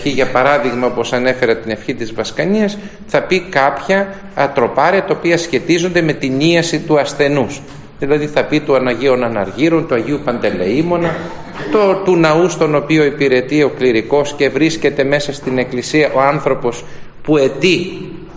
Για παράδειγμα, όπως ανέφερα την ευχή της Βασκανίας, θα πει κάποια τροπάρια τα οποία σχετίζονται με την ίαση του ασθενούς. Δηλαδή θα πει του Αναγίων Αναργύρων, του Αγίου Παντελεήμονα, του ναού στον οποίο υπηρετεί ο κληρικός και βρίσκεται μέσα στην εκκλησία ο άνθρωπος που αιτεί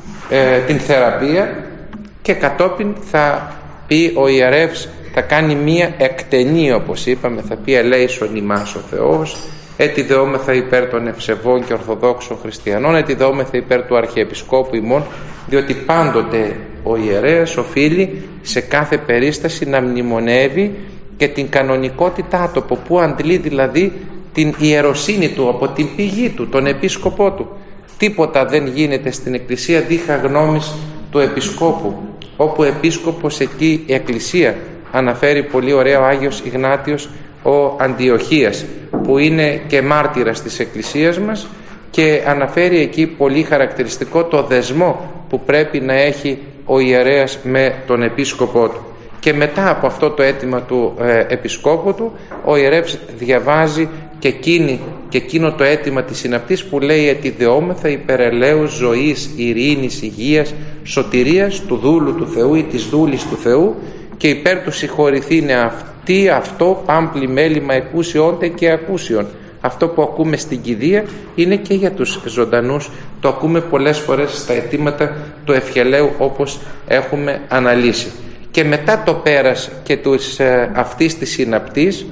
την θεραπεία, και κατόπιν θα πει ο ιερεύς, θα κάνει μία εκτενή, όπως είπαμε, θα πει ελέησον ημάς ο Θεός, ετιδεόμεθα υπέρ των ευσεβών και ορθοδόξων χριστιανών, ετιδεόμεθα υπέρ του Αρχιεπισκόπου ημών, διότι πάντοτε ο ιερέας οφείλει σε κάθε περίσταση να μνημονεύει και την κανονικότητά του, από που αντλεί δηλαδή την ιεροσύνη του, από την πηγή του, τον επίσκοπό του. Τίποτα δεν γίνεται στην Εκκλησία δίχα γνώμης του Επισκόπου. Όπου επίσκοπος εκεί η Εκκλησία, αναφέρει πολύ ωραία ο Άγιος Ιγνάτιος ο Αντιοχίας, που είναι και μάρτυρας της Εκκλησίας μας, και αναφέρει εκεί πολύ χαρακτηριστικό το δεσμό που πρέπει να έχει ο ιερέας με τον επίσκοπό του. Και μετά από αυτό το αίτημα του επισκόπου του, ο ιερεύς διαβάζει και εκείνο το αίτημα της συναπτής που λέει «Ετιδεόμεθα υπερελαίους ζωής, ειρήνης, υγείας, σωτηρίας του δούλου του Θεού ή της δούλης του Θεού, και υπέρ του συγχωρηθήνε αυτή αυτό πάμπλη μέλημα εκούσιόντε και ακούσιον». Αυτό που ακούμε στην κηδεία είναι και για τους ζωντανούς. Το ακούμε πολλές φορές στα αιτήματα του ευχελαίου, όπως έχουμε αναλύσει. Και μετά το πέρας και αυτής της συναπτής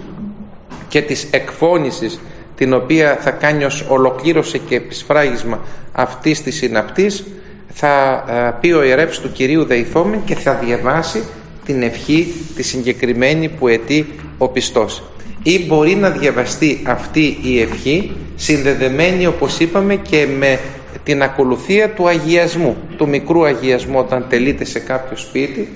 και της εκφώνησης, την οποία θα κάνει ως ολοκλήρωση και επισφράγισμα αυτής της συναπτής, θα πει ο ιερεύς του Κυρίου δεηθόμεν και θα διαβάσει την ευχή τη συγκεκριμένη που αιτεί ο πιστός. Ή μπορεί να διαβαστεί αυτή η ευχή συνδεδεμένη, όπως είπαμε, και με την ακολουθία του αγιασμού, του μικρού αγιασμού. Όταν τελείται σε κάποιο σπίτι,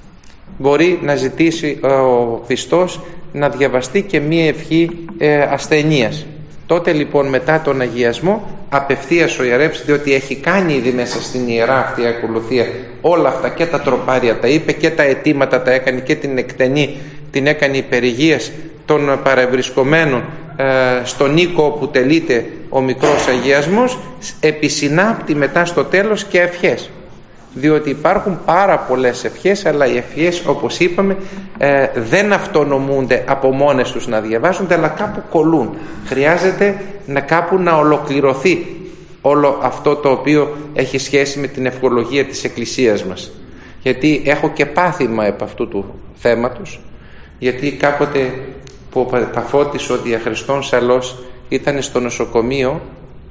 μπορεί να ζητήσει ο πιστός να διαβαστεί και μία ευχή ασθενείας. Τότε λοιπόν μετά τον αγιασμό απευθείας ο ιερεύς, διότι έχει κάνει ήδη μέσα στην ιερά αυτή η ακολουθία όλα αυτά, και τα τροπάρια τα είπε και τα αιτήματα τα έκανε και την εκτενή την έκανε υπερηγίας των παρευρισκομένων στον οίκο όπου τελείται ο μικρός αγιασμός, επισυνάπτει μετά στο τέλος και ευχές, διότι υπάρχουν πάρα πολλές ευχές, αλλά οι ευχές, όπως είπαμε, δεν αυτονομούνται από μόνες τους να διαβάζονται, αλλά κάπου κολλούν. Χρειάζεται κάπου να ολοκληρωθεί όλο αυτό το οποίο έχει σχέση με την ευχολογία της Εκκλησίας μας. Γιατί έχω και πάθημα επ' αυτού του θέματος, γιατί κάποτε που ο Παφώτης ο Διαχριστών Σαλός ήταν στο νοσοκομείο,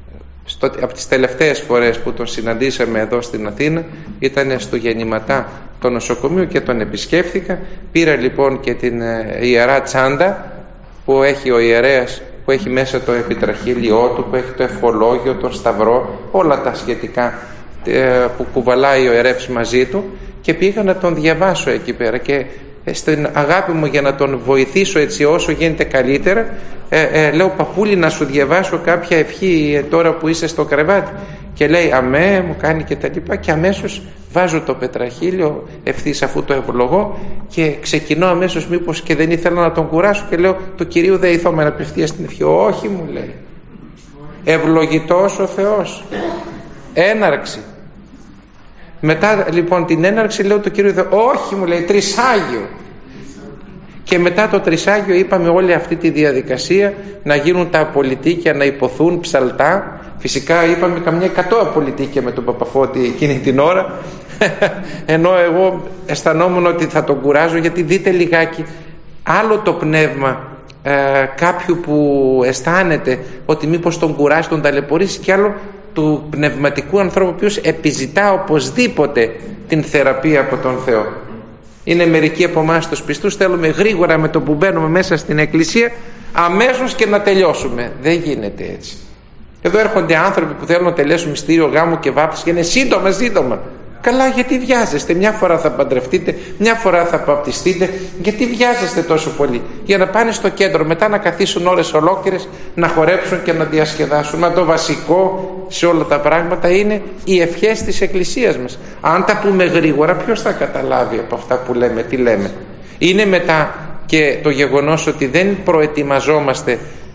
από τις τελευταίες φορές που τον συναντήσαμε εδώ στην Αθήνα, ήταν στο γεννηματά το νοσοκομείο και τον επισκέφθηκα. Πήρα λοιπόν και την ιερά τσάντα που έχει ο ιερέας, που έχει μέσα το επιτραχύλιό του, που έχει το ευχολόγιο, τον σταυρό, όλα τα σχετικά που κουβαλάει ο ιερεύς μαζί του, και πήγα να τον διαβάσω εκεί πέρα, και στην αγάπη μου για να τον βοηθήσω έτσι όσο γίνεται καλύτερα, λέω «Παππούλη, να σου διαβάσω κάποια ευχή τώρα που είσαι στο κρεβάτι?» Και λέει «Αμέ», μου κάνει και τα λοιπά, και αμέσως βάζω το πετραχύλιο ευθύς αφού το ευλογώ και ξεκινώ αμέσως, μήπως και δεν ήθελα να τον κουράσω, και λέω «Του Κυρίου δεηθόμεν απευθείας στην ευχή». «Όχι», μου λέει, «ευλογητός ο Θεός, έναρξη». Μετά λοιπόν την έναρξη λέω του Κυρίου «Όχι», μου λέει, «τρισάγιο». Και μετά το τρισάγιο είπαμε όλη αυτή τη διαδικασία, να γίνουν τα απολυτίκια, να υποθούν ψαλτά. Φυσικά είπαμε καμιά 100 απολυτίκια με τον Παπαφώτη εκείνη την ώρα, ενώ εγώ αισθανόμουν ότι θα τον κουράζω, γιατί δείτε λιγάκι άλλο το πνεύμα κάποιου που αισθάνεται ότι μήπως τον κουράζει, τον ταλαιπωρήσει, και άλλο του πνευματικού ανθρώπου, ο οποίος επιζητά οπωσδήποτε την θεραπεία από τον Θεό. Είναι μερικοί από εμάς τους πιστούς, θέλουμε γρήγορα με το που μπαίνουμε μέσα στην εκκλησία αμέσως και να τελειώσουμε. Δεν γίνεται έτσι. Εδώ έρχονται άνθρωποι που θέλουν να τελειώσουν μυστήριο γάμου και βάπτιση και είναι σύντομα, σύντομα. Καλά, γιατί βιάζεστε? Μια φορά θα παντρευτείτε, μια φορά θα βαπτιστείτε. Γιατί βιάζεστε τόσο πολύ? Για να πάνε στο κέντρο, μετά να καθίσουν ώρες ολόκληρες, να χορέψουν και να διασκεδάσουν. Μα το βασικό σε όλα τα πράγματα είναι οι ευχές της Εκκλησίας μας. Αν τα πούμε γρήγορα, ποιος θα καταλάβει από αυτά που λέμε, τι λέμε? Είναι μετά και το γεγονός ότι δεν προετοιμαζόμαστε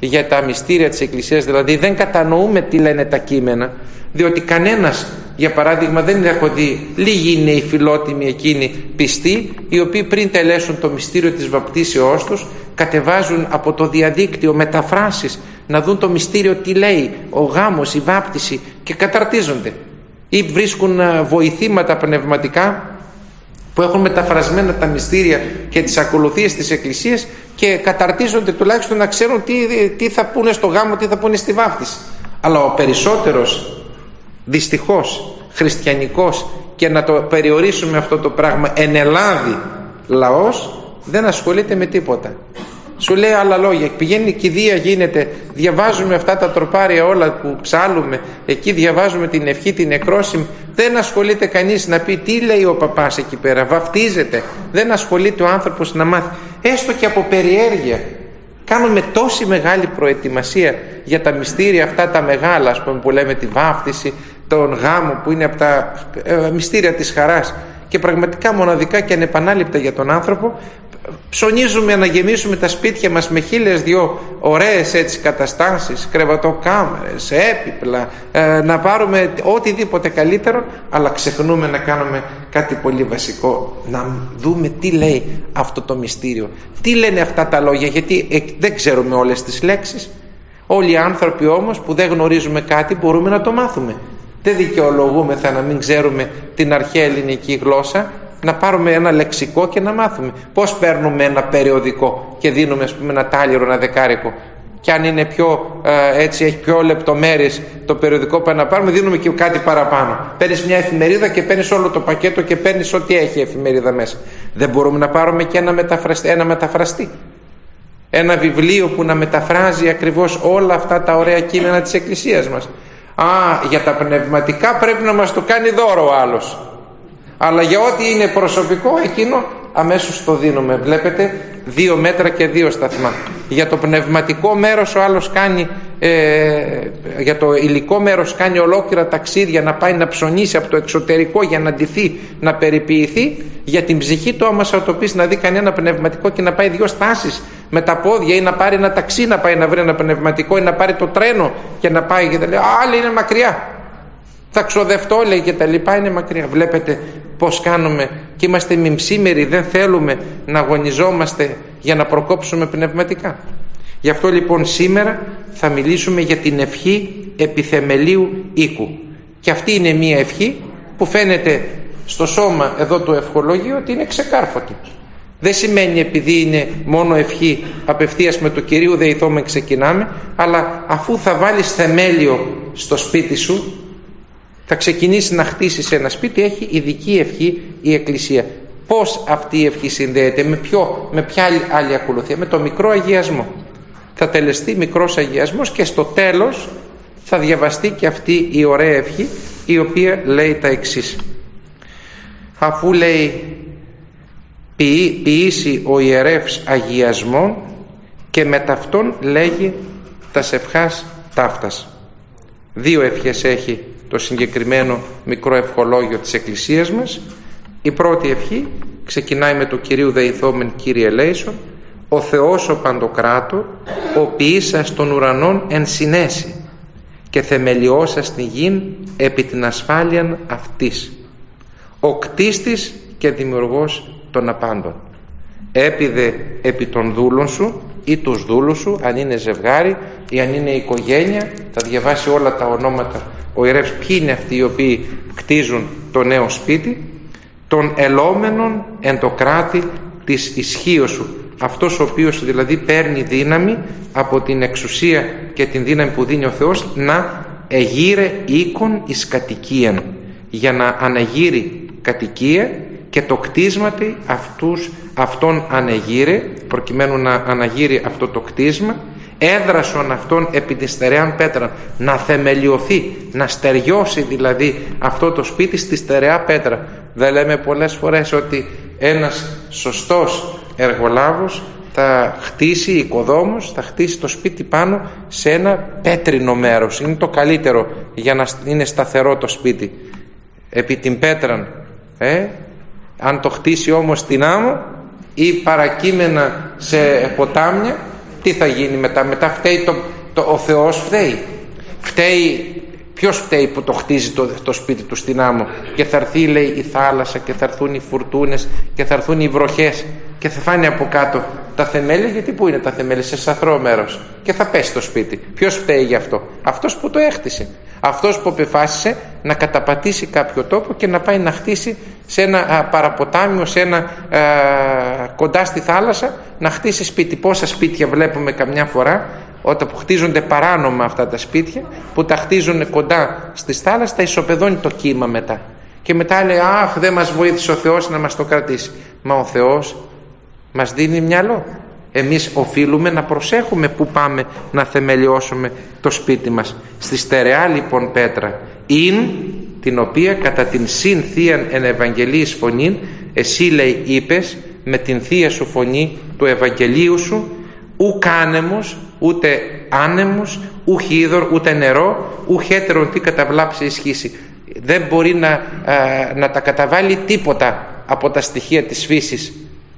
για τα μυστήρια της Εκκλησίας, δηλαδή δεν κατανοούμε τι λένε τα κείμενα, διότι κανένας, για παράδειγμα, δεν έχω δει, λίγοι είναι οι φιλότιμοι εκείνοι πιστοί, οι οποίοι πριν τελέσουν το μυστήριο της βαπτίσεώς τους κατεβάζουν από το διαδίκτυο μεταφράσεις να δουν το μυστήριο τι λέει, ο γάμος, η βάπτιση, και καταρτίζονται, ή βρίσκουν βοηθήματα πνευματικά που έχουν μεταφρασμένα τα μυστήρια και τις ακολουθίες της Εκκλησίας και καταρτίζονται τουλάχιστον να ξέρουν τι θα πούνε στο γάμο, τι θα πούνε στη βάπτιση. Αλλά ο περισσότερος δυστυχώς χριστιανικός, και να το περιορίσουμε αυτό το πράγμα, εν Ελλάδη λαός, δεν ασχολείται με τίποτα. Σου λέει άλλα λόγια, πηγαίνει κηδεία, γίνεται, διαβάζουμε αυτά τα τροπάρια όλα που ψάλουμε, εκεί διαβάζουμε την ευχή, την νεκρόσιμη, δεν ασχολείται κανείς να πει τι λέει ο παπάς εκεί πέρα, βαφτίζεται, δεν ασχολείται ο άνθρωπος να μάθει, έστω και από περιέργεια. Κάνουμε τόση μεγάλη προετοιμασία για τα μυστήρια αυτά τα μεγάλα, ας πούμε, που λέμε τη βάφτιση, τον γάμο, που είναι από τα μυστήρια της χαράς και πραγματικά μοναδικά και ανεπανάληπτα για τον άνθρωπο. Ψωνίζουμε να γεμίσουμε τα σπίτια μας με 1002 ωραίες έτσι καταστάσεις, κρεβατοκάμαρες, έπιπλα, να πάρουμε οτιδήποτε καλύτερο, αλλά ξεχνούμε να κάνουμε κάτι πολύ βασικό, να δούμε τι λέει αυτό το μυστήριο, τι λένε αυτά τα λόγια, γιατί δεν ξέρουμε όλες τις λέξεις. Όλοι οι άνθρωποι όμως που δεν γνωρίζουμε κάτι μπορούμε να το μάθουμε. Δεν δικαιολογούμεθα να μην ξέρουμε την αρχαία ελληνική γλώσσα, να πάρουμε ένα λεξικό και να μάθουμε. Πώς παίρνουμε ένα περιοδικό και δίνουμε, ας πούμε, ένα τάλιρο, ένα δεκάρικο, και αν είναι πιο έτσι, έχει πιο λεπτομέρειες το περιοδικό που να πάρουμε, δίνουμε και κάτι παραπάνω. Παίρνεις μια εφημερίδα και παίρνεις όλο το πακέτο και παίρνεις ό,τι έχει η εφημερίδα μέσα. Δεν μπορούμε να πάρουμε και ένα μεταφραστή, ένα βιβλίο που να μεταφράζει ακριβώς όλα αυτά τα ωραία κείμενα της Εκκλησίας μας. Για τα πνευματικά πρέπει να μας το κάνει δώρο ο άλλος, αλλά για ό,τι είναι προσωπικό εκείνο αμέσως το δίνουμε. Βλέπετε, 2 μέτρα και 2 σταθμά. Για το πνευματικό μέρος ο άλλος κάνει, για το υλικό μέρος κάνει ολόκληρα ταξίδια να πάει να ψωνίσει από το εξωτερικό για να ντυθεί, να περιποιηθεί. Για την ψυχή του άμα το πεις να δει κανένα πνευματικό και να πάει 2 στάσεις με τα πόδια, ή να πάρει ένα ταξί να πάει να βρει ένα πνευματικό, ή να πάρει το τρένο και να πάει και τα λέει, άλλοι είναι μακριά, θα ξοδευτώ, λέει, και τα λοιπά, είναι μακριά. Βλέπετε πως κάνουμε και είμαστε μιμψήμεροι, δεν θέλουμε να αγωνιζόμαστε για να προκόψουμε πνευματικά. Γι' αυτό λοιπόν σήμερα θα μιλήσουμε για την ευχή επιθεμελίου οίκου, και αυτή είναι μια ευχή που φαίνεται στο σώμα εδώ του ευχολογίου ότι είναι ξεκάρφωτη. Δεν σημαίνει επειδή είναι μόνο ευχή απευθείας με το Κυρίου δεηθώμεν ξεκινάμε, αλλά αφού θα βάλεις θεμέλιο στο σπίτι σου, θα ξεκινήσει να χτίσεις ένα σπίτι, έχει ειδική ευχή η Εκκλησία. Πώς αυτή η ευχή συνδέεται, με ποια άλλη ακολουθία? Με το μικρό αγιασμό. Θα τελεστεί μικρός αγιασμός και στο τέλος θα διαβαστεί και αυτή η ωραία ευχή, η οποία λέει τα εξής. Αφού λέει ποιήσει ο ιερεύς αγιασμόν, και με ταυτόν λέγει τας ευχάς ταύτας. 2 ευχές έχει το συγκεκριμένο μικρό ευχολόγιο της Εκκλησίας μας. Η πρώτη ευχή ξεκινάει με το Κυρίου δεηθόμεν Κύριε ελέησον, ο Θεός ο Παντοκράτο, ο ποιήσας των ουρανών εν συνέσει και θεμελιώσας την γην επί την ασφάλειαν αυτής, ο κτίστης και δημιουργός των απάντων. Έπιδε επί των δούλων σου ή τους δούλους σου, αν είναι ζευγάρι ή αν είναι οικογένεια, θα διαβάσει όλα τα ονόματα ο ιερεύς ποιοι είναι αυτοί οι οποίοι κτίζουν το νέο σπίτι, των ελόμενων εν το κράτη της ισχύως σου, αυτός ο οποίος δηλαδή παίρνει δύναμη από την εξουσία και την δύναμη που δίνει ο Θεός να εγείρε οίκον εις κατοικίαν, για να ανεγείρει κατοικία και το κτίσματι αυτόν ανεγείρε, προκειμένου να αναγείρει αυτό το κτίσμα, έδρασον αυτόν επί τη στερεάν πέτρα, να θεμελιωθεί, να στεριώσει δηλαδή αυτό το σπίτι στη στερεά πέτρα. Δεν λέμε πολλές φορές ότι ένας σωστός εργολάβος θα χτίσει, οικοδόμος θα χτίσει το σπίτι πάνω σε ένα πέτρινο μέρος, είναι το καλύτερο για να είναι σταθερό το σπίτι, επί την πέτραν. Αν το χτίσει όμως στην άμμο ή παρακείμενα σε ποτάμια, Τι θα γίνει μετά φταίει ο Θεός φταίει. Ποιος φταίει που το χτίζει το σπίτι του στην άμμο και θα έρθει, λέει, η θάλασσα και θα έρθουν οι φουρτούνες και θα έρθουν οι βροχές και θα φάνε από κάτω τα θεμέλια? Γιατί πού είναι τα θεμέλια? Σε σαθρό μέρος, και θα πέσει το σπίτι. Ποιος φταίει γι' αυτό? Αυτός που το έχτισε, αυτός που αποφάσισε να καταπατήσει κάποιο τόπο και να πάει να χτίσει σε ένα παραποτάμιο, σε ένα κοντά στη θάλασσα, να χτίσει σπίτι. Πόσα σπίτια βλέπουμε καμιά φορά όταν που χτίζονται παράνομα αυτά τα σπίτια, που τα χτίζουν κοντά στις θάλασσες, τα ισοπεδώνει το κύμα μετά και μετά λέει, αχ, δεν μας βοήθησε ο Θεός να μας το κρατήσει. Μα ο Θεός μας δίνει μυαλό. Εμείς οφείλουμε να προσέχουμε που πάμε να θεμελιώσουμε το σπίτι μας. Στη στερεά λοιπόν πέτρα την οποία κατά την συν θείαν εν Ευαγγελίης φωνήν εσύ, λέει, είπες με την θεία σου φωνή του Ευαγγελίου σου, ουκ άνεμος, ούτε άνεμος, ουκ είδωρ, ούτε νερό, ουκ έτερον τι καταβλάψει ισχύσει. Δεν μπορεί να τα καταβάλει τίποτα από τα στοιχεία της φύσης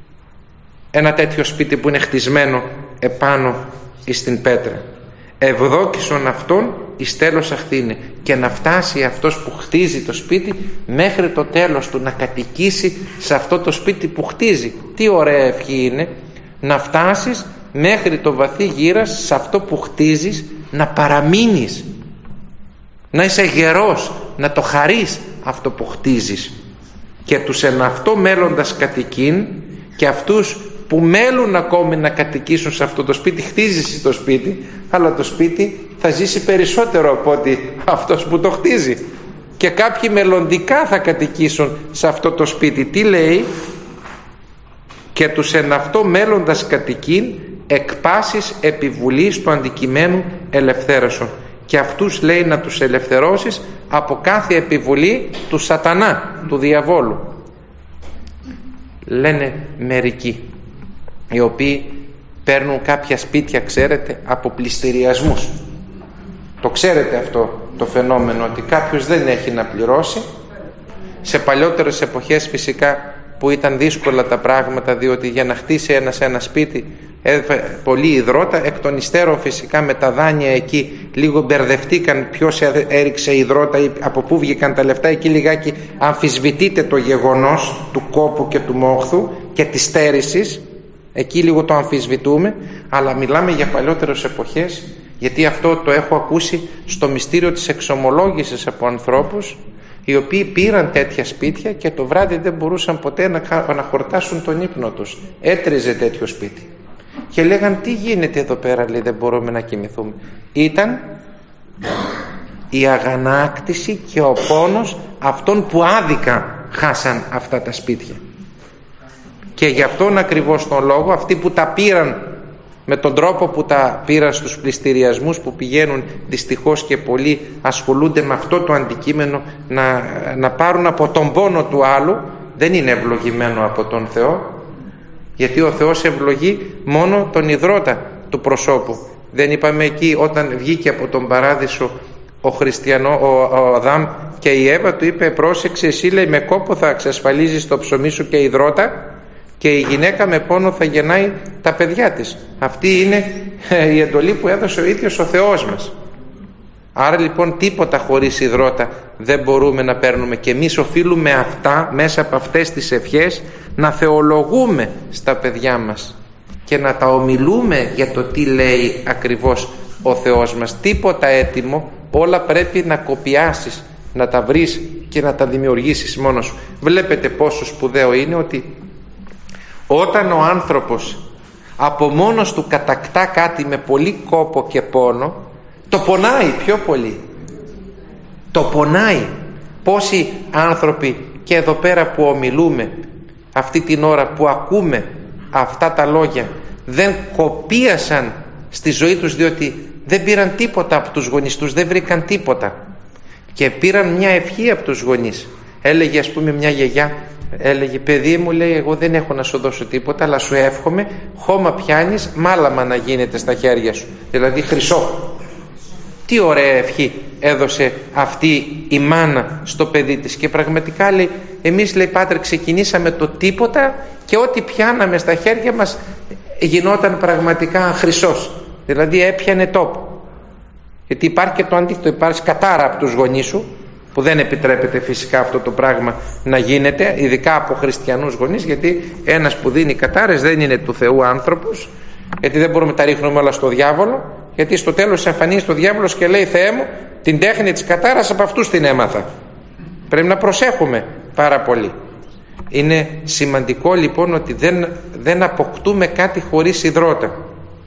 ένα τέτοιο σπίτι που είναι χτισμένο επάνω στην πέτρα. Ευδόκησον αυτόν εις τέλος αχθήνε. Και να φτάσει αυτός που χτίζει το σπίτι μέχρι το τέλος του, να κατοικήσει σε αυτό το σπίτι που χτίζει. Τι ωραία ευχή είναι να φτάσεις μέχρι το βαθύ γύρας σε αυτό που χτίζεις, να παραμείνεις, να είσαι γερός, να το χαρείς αυτό που χτίζεις. Και τους εν αυτό μέλλοντας κατοικήν, και αυτούς που μέλουν ακόμη να κατοικήσουν σε αυτό το σπίτι. Χτίζεις το σπίτι, αλλά το σπίτι θα ζήσει περισσότερο από ότι αυτός που το χτίζει, και κάποιοι μελλοντικά θα κατοικήσουν σε αυτό το σπίτι. Τι λέει? Και τους εν αυτό μέλλοντας κατοικήν εκ πάσης επιβουλής του αντικειμένου ελευθέρωσον. Και αυτούς, λέει, να τους ελευθερώσεις από κάθε επιβουλή του σατανά, του διαβόλου. Λένε μερικοί οι οποίοι παίρνουν κάποια σπίτια, ξέρετε, από πληστηριασμούς. Το ξέρετε αυτό το φαινόμενο, ότι κάποιος δεν έχει να πληρώσει. Σε παλιότερες εποχές φυσικά που ήταν δύσκολα τα πράγματα, διότι για να χτίσει ένα σπίτι πολύ υδρότα, εκ των υστέρων φυσικά με τα δάνεια εκεί λίγο μπερδευτήκαν ποιος έριξε υδρότα ή από πού βγήκαν τα λεφτά. Εκεί λιγάκι αμφισβητείται το γεγονός του κόπου και του μόχθου και της στέρησης, εκεί λίγο το αμφισβητούμε, αλλά μιλάμε για παλιότερες εποχές, γιατί αυτό το έχω ακούσει στο μυστήριο της εξομολόγησης από ανθρώπους οι οποίοι πήραν τέτοια σπίτια και το βράδυ δεν μπορούσαν ποτέ να χορτάσουν τον ύπνο τους. Έτριζε τέτοιο σπίτι και λέγαν, τι γίνεται εδώ πέρα, λέει, δεν μπορούμε να κοιμηθούμε. Ήταν η αγανάκτηση και ο πόνος αυτών που άδικα χάσαν αυτά τα σπίτια. Και γι' αυτόν ακριβώς τον λόγο αυτοί που τα πήραν με τον τρόπο που τα πήραν στους πληστηριασμούς, που πηγαίνουν δυστυχώς και πολλοί ασχολούνται με αυτό το αντικείμενο, να πάρουν από τον πόνο του άλλου, δεν είναι ευλογημένο από τον Θεό, γιατί ο Θεός ευλογεί μόνο τον ιδρώτα του προσώπου. Δεν είπαμε εκεί όταν βγήκε από τον παράδεισο ο Αδάμ και η Εύα του είπε, πρόσεξε εσύ, λέει, με κόπο θα εξασφαλίζεις το ψωμί σου και υδρότα, και η γυναίκα με πόνο θα γεννάει τα παιδιά της. Αυτή είναι η εντολή που έδωσε ο ίδιος ο Θεός μας. Άρα λοιπόν τίποτα χωρίς υδρότα δεν μπορούμε να παίρνουμε, και εμείς οφείλουμε αυτά, μέσα από αυτές τις ευχές, να θεολογούμε στα παιδιά μας και να τα ομιλούμε για το τι λέει ακριβώς ο Θεός μας. Τίποτα έτοιμο, όλα πρέπει να κοπιάσεις, να τα βρεις και να τα δημιουργήσεις μόνος σου. Βλέπετε πόσο σπουδαίο είναι ότι όταν ο άνθρωπος από μόνος του κατακτά κάτι με πολύ κόπο και πόνο, το πονάει πιο πολύ. Το πονάει. Πόσοι άνθρωποι και εδώ πέρα που ομιλούμε αυτή την ώρα, που ακούμε αυτά τα λόγια, δεν κοπίασαν στη ζωή τους, διότι δεν πήραν τίποτα από τους γονείς τους, δεν βρήκαν τίποτα και πήραν μια ευχή από τους γονείς. Έλεγε, ας πούμε, μια γιαγιά, έλεγε, παιδί μου, λέει, εγώ δεν έχω να σου δώσω τίποτα, αλλά σου εύχομαι χώμα πιάνεις, μάλαμα να γίνεται στα χέρια σου, δηλαδή χρυσό. Τι ωραία ευχή έδωσε αυτή η μάνα στο παιδί της. Και πραγματικά, λέει, εμείς, λέει, Πάτρε, ξεκινήσαμε το τίποτα και ό,τι πιάναμε στα χέρια μας γινόταν πραγματικά χρυσός, δηλαδή έπιανε τόπο. Γιατί υπάρχει και το αντίθετο, υπάρχει κατάρα από τους γονείς σου, που δεν επιτρέπεται φυσικά αυτό το πράγμα να γίνεται, ειδικά από χριστιανούς γονείς, γιατί ένας που δίνει κατάρες δεν είναι του Θεού άνθρωπος, γιατί δεν μπορούμε να τα ρίχνουμε όλα στο διάβολο, γιατί στο τέλος εμφανίζεται ο διάβολος και λέει: Θεέ μου, την τέχνη της κατάρας από αυτούς την έμαθα. Πρέπει να προσέχουμε πάρα πολύ. Είναι σημαντικό λοιπόν ότι δεν αποκτούμε κάτι χωρίς υδρότα.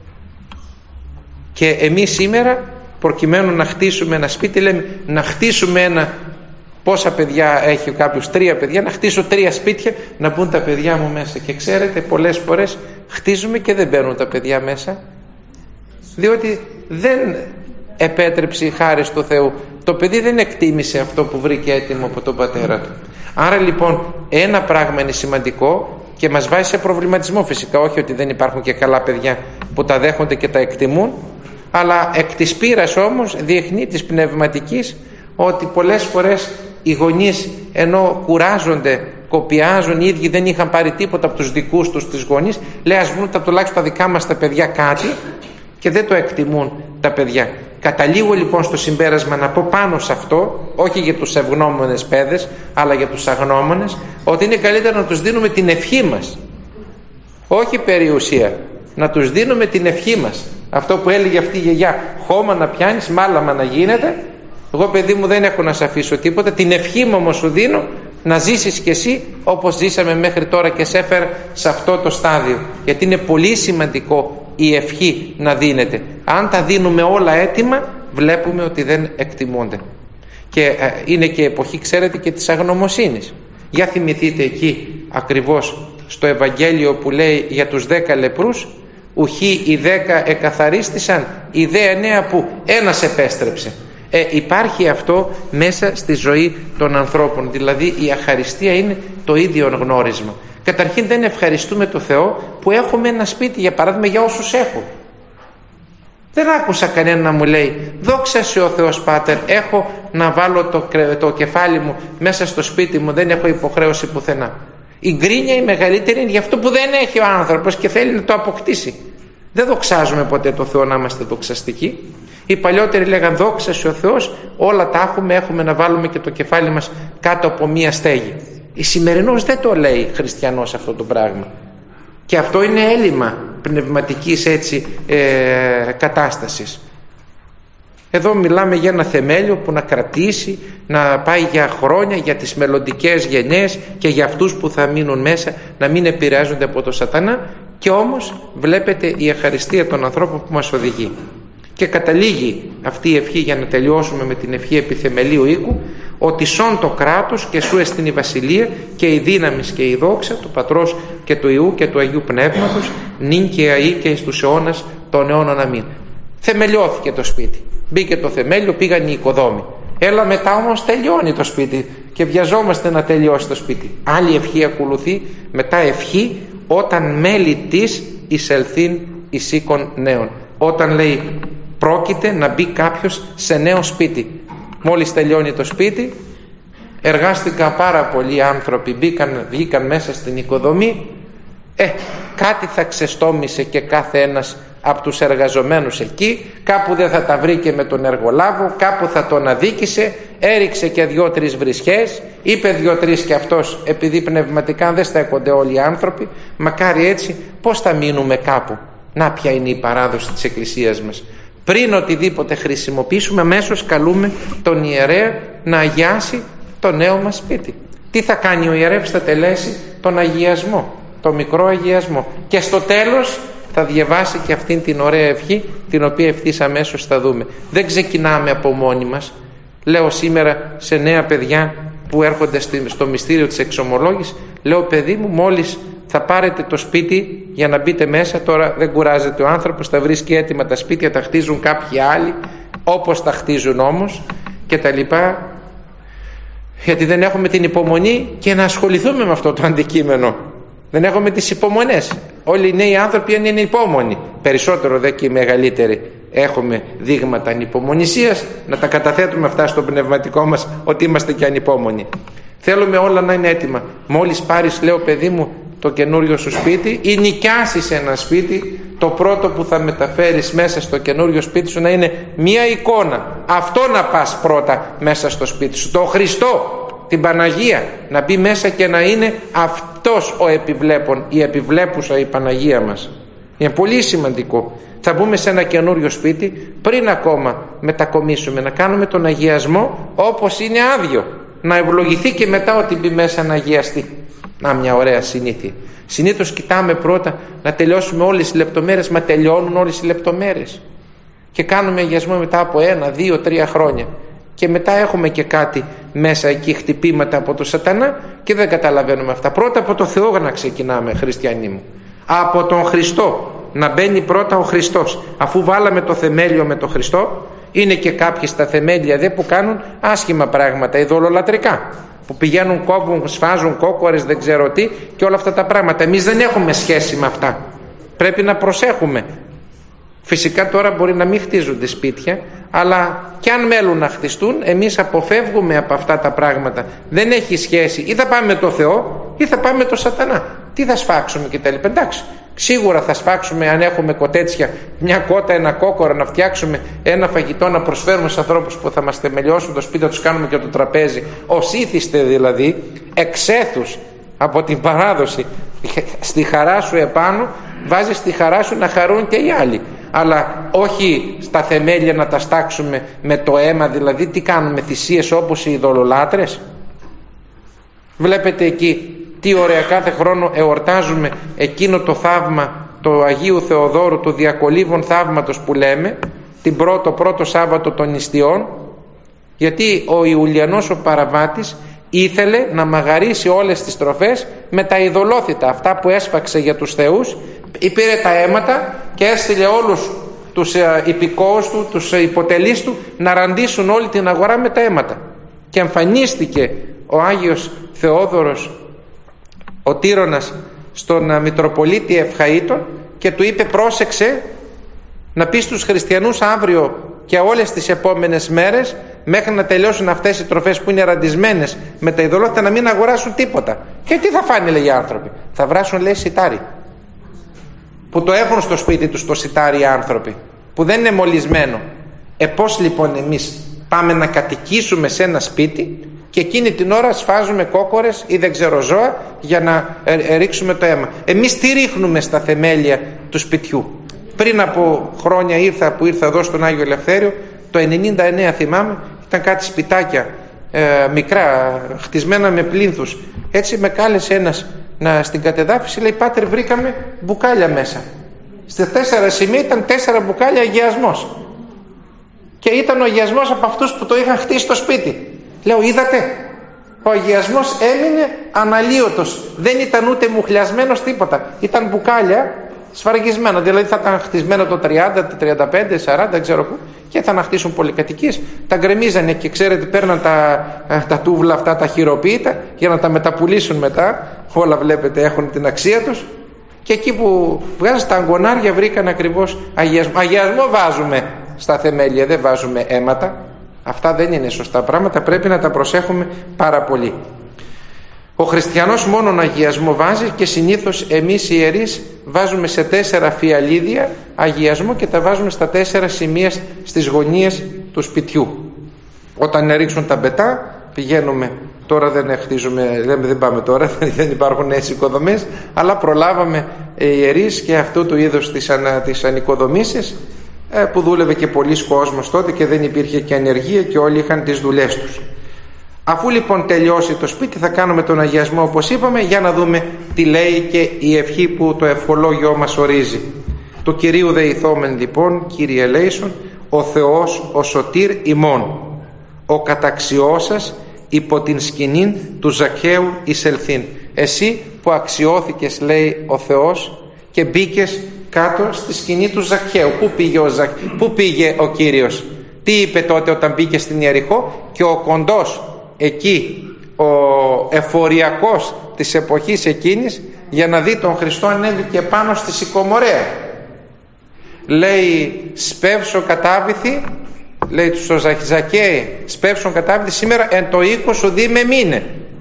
Και εμείς σήμερα, προκειμένου να χτίσουμε ένα σπίτι, λέμε να χτίσουμε ένα, πόσα παιδιά έχει κάποιος, 3 παιδιά, να χτίσω 3 σπίτια, να μπουν τα παιδιά μου μέσα. Και ξέρετε, πολλές φορές χτίζουμε και δεν μπαίνουν τα παιδιά μέσα, διότι δεν επέτρεψε η χάρη του Θεού. Το παιδί δεν εκτίμησε αυτό που βρήκε έτοιμο από τον πατέρα του. Άρα λοιπόν ένα πράγμα είναι σημαντικό και μας βάζει σε προβληματισμό, φυσικά, όχι ότι δεν υπάρχουν και καλά παιδιά που τα δέχονται και τα εκτιμούν, αλλά εκ της πείρας όμως διεθνή της πνευματικής, ότι πολλές φορές οι γονείς, ενώ κουράζονται, κοπιάζουν, οι ίδιοι δεν είχαν πάρει τίποτα από τους δικούς τους τις γονείς, λέει ας βρουν τουλάχιστον τα δικά μας τα παιδιά κάτι, και δεν το εκτιμούν τα παιδιά. Καταλήγω λοιπόν στο συμπέρασμα να πω πάνω σε αυτό, όχι για τους ευγνώμονες παιδες, αλλά για τους αγνώμονες, ότι είναι καλύτερο να τους δίνουμε την ευχή μας, όχι περιουσία, να τους δίνουμε την ευχή μας. Αυτό που έλεγε αυτή η γιαγιά, χώμα να πιάνεις, μάλαμα να γίνεται. Εγώ παιδί μου δεν έχω να σε αφήσω τίποτα, την ευχή μου όμως σου δίνω, να ζήσεις κι εσύ όπως ζήσαμε μέχρι τώρα και σε έφερα σε αυτό το στάδιο, γιατί είναι πολύ σημαντικό η ευχή να δίνεται. Αν τα δίνουμε όλα έτοιμα, βλέπουμε ότι δεν εκτιμούνται. Και είναι και εποχή, ξέρετε, και της αγνωμοσύνης. Για θυμηθείτε εκεί ακριβώς στο Ευαγγέλιο που λέει για τους 10 λεπρούς, ουχή οι 10 εκαθαρίστησαν, οι δε 9 που ένας επέστρεψε. Υπάρχει αυτό μέσα στη ζωή των ανθρώπων, δηλαδή η αχαριστία είναι το ίδιο γνώρισμα. Καταρχήν δεν ευχαριστούμε το Θεό που έχουμε ένα σπίτι, για παράδειγμα, για όσους έχουν. Δεν άκουσα κανένα να μου λέει δόξα σε ο Θεός Πάτερ, έχω να βάλω το κεφάλι μου μέσα στο σπίτι μου, δεν έχω υποχρέωση πουθενά. Η γκρίνια η μεγαλύτερη είναι για αυτό που δεν έχει ο άνθρωπος και θέλει να το αποκτήσει. Δεν δοξάζουμε ποτέ το Θεό να είμαστε δοξαστικοί. Οι παλιότεροι λέγαν δόξα σε ο Θεός, όλα τα έχουμε να βάλουμε και το κεφάλι μας κάτω από μία στέγη. Η σημερινός δεν το λέει χριστιανός αυτό το πράγμα. Και αυτό είναι έλλειμμα πνευματικής κατάστασης. Εδώ μιλάμε για ένα θεμέλιο που να κρατήσει, να πάει για χρόνια, για τις μελλοντικές γενναίες και για αυτούς που θα μείνουν μέσα, να μην επηρεάζονται από το σατανά. Και όμως βλέπετε η αχαριστία των ανθρώπων που μας οδηγεί. Και καταλήγει αυτή η ευχή, για να τελειώσουμε με την ευχή επιθεμελίου οίκου, ότι σών το κράτος και σου εστιν η βασιλεία και η δύναμις και η δόξα του Πατρός και του Υιού και του Αγίου Πνεύματος νυν και αεί και εις τους αιώνας των αιώνων αμήν. Θεμελιώθηκε το σπίτι, μπήκε το θεμέλιο, πήγαν οι οικοδόμοι. Έλα μετά όμως τελειώνει το σπίτι και βιαζόμαστε να τελειώσει το σπίτι. Άλλη ευχή ακολουθεί μετά, ευχή όταν μέλη της εισελθήν εις οίκων νέων. Όταν λέει πρόκειται να μπει κάποιος σε νέο σπίτι. Μόλις τελειώνει το σπίτι, εργάστηκαν πάρα πολλοί άνθρωποι, βγήκαν μέσα στην οικοδομή, κάτι θα ξεστόμησε και κάθε ένας από τους εργαζομένους εκεί, κάπου δεν θα τα βρήκε με τον εργολάβο, κάπου θα τον αδίκησε, έριξε και 2-3 βρισχές, είπε 2-3 και αυτός, επειδή πνευματικά δεν στέκονται όλοι οι άνθρωποι, μακάρι έτσι, πώς θα μείνουμε κάπου. Να ποια είναι η παράδοση της Εκκλησίας μας. Πριν οτιδήποτε χρησιμοποιήσουμε, αμέσως καλούμε τον ιερέα να αγιάσει το νέο μας σπίτι. Τι θα κάνει ο ιερεύς? Θα τελέσει τον αγιασμό, το μικρό αγιασμό. Και στο τέλος θα διαβάσει και αυτήν την ωραία ευχή, την οποία ευθύς αμέσως θα δούμε. Δεν ξεκινάμε από μόνοι μας. Λέω σήμερα σε νέα παιδιά που έρχονται στο μυστήριο της εξομολόγησης, λέω παιδί μου, μόλις θα πάρετε το σπίτι για να μπείτε μέσα, τώρα δεν κουράζεται ο άνθρωπος, θα βρίσκει έτοιμα τα σπίτια, τα χτίζουν κάποιοι άλλοι όπως τα χτίζουν όμως και τα λοιπά, γιατί δεν έχουμε την υπομονή και να ασχοληθούμε με αυτό το αντικείμενο. Δεν έχουμε τις υπομονές. Όλοι οι νέοι άνθρωποι είναι υπόμονοι, περισσότερο δε και οι μεγαλύτεροι. Έχουμε δείγματα ανυπομονησίας, να τα καταθέτουμε αυτά στο πνευματικό μας ότι είμαστε και ανυπόμονοι. Θέλουμε όλα να είναι έτοιμα. Μόλις πάρεις, λέω παιδί μου, το καινούριο σου σπίτι ή νοικιάσεις ένα σπίτι, το πρώτο που θα μεταφέρεις μέσα στο καινούριο σπίτι σου να είναι μία εικόνα. Αυτό να πας πρώτα μέσα στο σπίτι σου, το Χριστό, την Παναγία, να μπει μέσα και να είναι αυτός ο επιβλέπων, η επιβλέπουσα η Παναγία μας. Είναι πολύ σημαντικό. Θα μπούμε σε ένα καινούριο σπίτι, πριν ακόμα μετακομίσουμε, να κάνουμε τον αγιασμό όπως είναι άδειο, να ευλογηθεί και μετά ότι μπει μέσα να αγιαστεί. Να, μια ωραία συνήθεια. Συνήθως κοιτάμε πρώτα να τελειώσουμε όλες τις λεπτομέρειες, μα τελειώνουν όλες οι λεπτομέρειες και κάνουμε αγιασμό μετά από 1, 2, 3 χρόνια και μετά έχουμε και κάτι μέσα εκεί, χτυπήματα από το σατανά και δεν καταλαβαίνουμε αυτά. Πρώτα από το Θεό να ξεκινάμε, χριστιανοί μου, από τον Χριστό, να μπαίνει πρώτα ο Χριστός. Αφού βάλαμε το θεμέλιο με τον Χριστό, είναι και κάποιοι στα θεμέλια που κάνουν άσχημα πράγματα, ειδωλολατρικά, που πηγαίνουν, κόβουν, σφάζουν κόκορες, δεν ξέρω τι και όλα αυτά τα πράγματα. Εμείς δεν έχουμε σχέση με αυτά, πρέπει να προσέχουμε. Φυσικά τώρα μπορεί να μην χτίζονται σπίτια, αλλά και αν μέλουν να χτιστούν, εμείς αποφεύγουμε από αυτά τα πράγματα. Δεν έχει σχέση, ή θα πάμε με το Θεό ή θα πάμε με το σατανά. Τι θα σφάξουμε και τα λοιπά. Εντάξει, σίγουρα θα σφάξουμε αν έχουμε κοτέτσια, μια κότα, ένα κόκορο, να φτιάξουμε ένα φαγητό να προσφέρουμε στους ανθρώπους που θα μας θεμελιώσουν το σπίτι, να τους κάνουμε και το τραπέζι. Ως ήθιστε δηλαδή, εξέθους από την παράδοση, στη χαρά σου επάνω, βάζεις στη χαρά σου να χαρούν και οι άλλοι. Αλλά όχι στα θεμέλια να τα στάξουμε με το αίμα, δηλαδή τι κάνουμε, θυσίες όπως οι ειδωλολάτρες. Βλέπετε εκεί τι ωραία, κάθε χρόνο εορτάζουμε εκείνο το θαύμα του Αγίου Θεοδόρου, του Διακολύβων θαύματος που λέμε, το πρώτο Σάββατο των Νηστιών, γιατί ο Ιουλιανός ο Παραβάτης ήθελε να μαγαρίσει όλες τις τροφές με τα ειδωλόθητα, αυτά που έσφαξε για τους θεούς. Πήρε τα αίματα και έστειλε όλους τους υπηκόους του, τους υποτελείς του, να ραντίσουν όλη την αγορά με τα αίματα. Και εμφανίστηκε ο Άγιος Θεόδωρος ο Τύρονας στον Μητροπολίτη Ευχαΐτων και του είπε, πρόσεξε να πεις στους χριστιανούς αύριο και όλες τις επόμενες μέρες, μέχρι να τελειώσουν αυτές οι τροφές που είναι ραντισμένες με τα ειδωλόθητα, να μην αγοράσουν τίποτα. Και τι θα φάνε, λέει, οι άνθρωποι? Θα βράσουν, λέει, σιτάρι, που το έχουν στο σπίτι τους το σιτάρι οι άνθρωποι, που δεν είναι μολυσμένο. Πώς λοιπόν εμείς πάμε να κατοικήσουμε σε ένα σπίτι και εκείνη την ώρα σφάζουμε κόκορες ή δεν ξέρω ζώα για να ρίξουμε το αίμα? Εμείς τι ρίχνουμε στα θεμέλια του σπιτιού? Πριν από χρόνια που ήρθα εδώ στον Άγιο Ελευθέριο, το 99 θυμάμαι, ήταν κάτι σπιτάκια μικρά, χτισμένα με πλίνθους. Έτσι με κάλεσε ένας στην κατεδάφιση, λέει, πάτερ, βρήκαμε μπουκάλια μέσα. Στα 4 σημεία ήταν 4 μπουκάλια αγιασμός. Και ήταν ο αγιασμός από αυτούς που το είχαν χτίσει στο σπίτι. Λέω, είδατε, ο αγιασμός έμεινε αναλύωτος. Δεν ήταν ούτε μουχλιασμένος τίποτα. Ήταν μπουκάλια σφραγισμένα. Δηλαδή θα ήταν χτισμένο το 30, το 35, 40, δεν ξέρω πού. Και θα να χτίσουν πολυκατοικίες. Τα γκρεμίζανε και ξέρετε, παίρναν τα τούβλα αυτά, τα χειροποίητα, για να τα μεταπουλήσουν μετά. Όλα βλέπετε έχουν την αξία τους. Και εκεί που βγάζουν τα αγκονάρια βρήκαν ακριβώς αγιασμό. Αγιασμό βάζουμε στα θεμέλια, δεν βάζουμε αίματα. Αυτά δεν είναι σωστά πράγματα, πρέπει να τα προσέχουμε πάρα πολύ. Ο χριστιανός μόνον αγιασμό βάζει και συνήθως εμείς οι ιερείς βάζουμε σε 4 φιαλίδια αγιασμό και τα βάζουμε στα 4 σημεία στις γωνίες του σπιτιού. Όταν ρίξουν τα μπετά πηγαίνουμε, τώρα δεν χτίζουμε, δεν πάμε τώρα, δεν υπάρχουν νέες οικοδομές, αλλά προλάβαμε οι ιερείς και αυτού του είδους τις ανοικοδομήσεις, που δούλευε και πολλοί κόσμος τότε και δεν υπήρχε και ανεργία και όλοι είχαν τις δουλειές τους. Αφού λοιπόν τελειώσει το σπίτι θα κάνουμε τον αγιασμό όπως είπαμε, για να δούμε τι λέει και η ευχή που το ευχολόγιο μας ορίζει. Το Κυρίου δεηθόμεν λοιπόν, Κύριε ελέησον, ο Θεός ο σωτήρ ημών, ο καταξιώσας υπό την σκηνήν του Ζακχαίου εισελθήν. Εσύ που αξιώθηκες, λέει ο Θεός, και μπήκες κάτω στη σκηνή του Ζακχαίου. Πού πήγε ο Κύριος? Τι είπε τότε όταν μπήκε στην Ιεριχώ? Και ο κοντός εκεί, ο εφοριακός της εποχής εκείνης, για να δει τον Χριστό, ανέβηκε πάνω στη Σικομορέα. Λέει, σπεύσω κατάβηθη, λέει στο Ζακχαί, σπεύσον κατάβηθη σήμερα εν το οίκο σου δι με μήνε.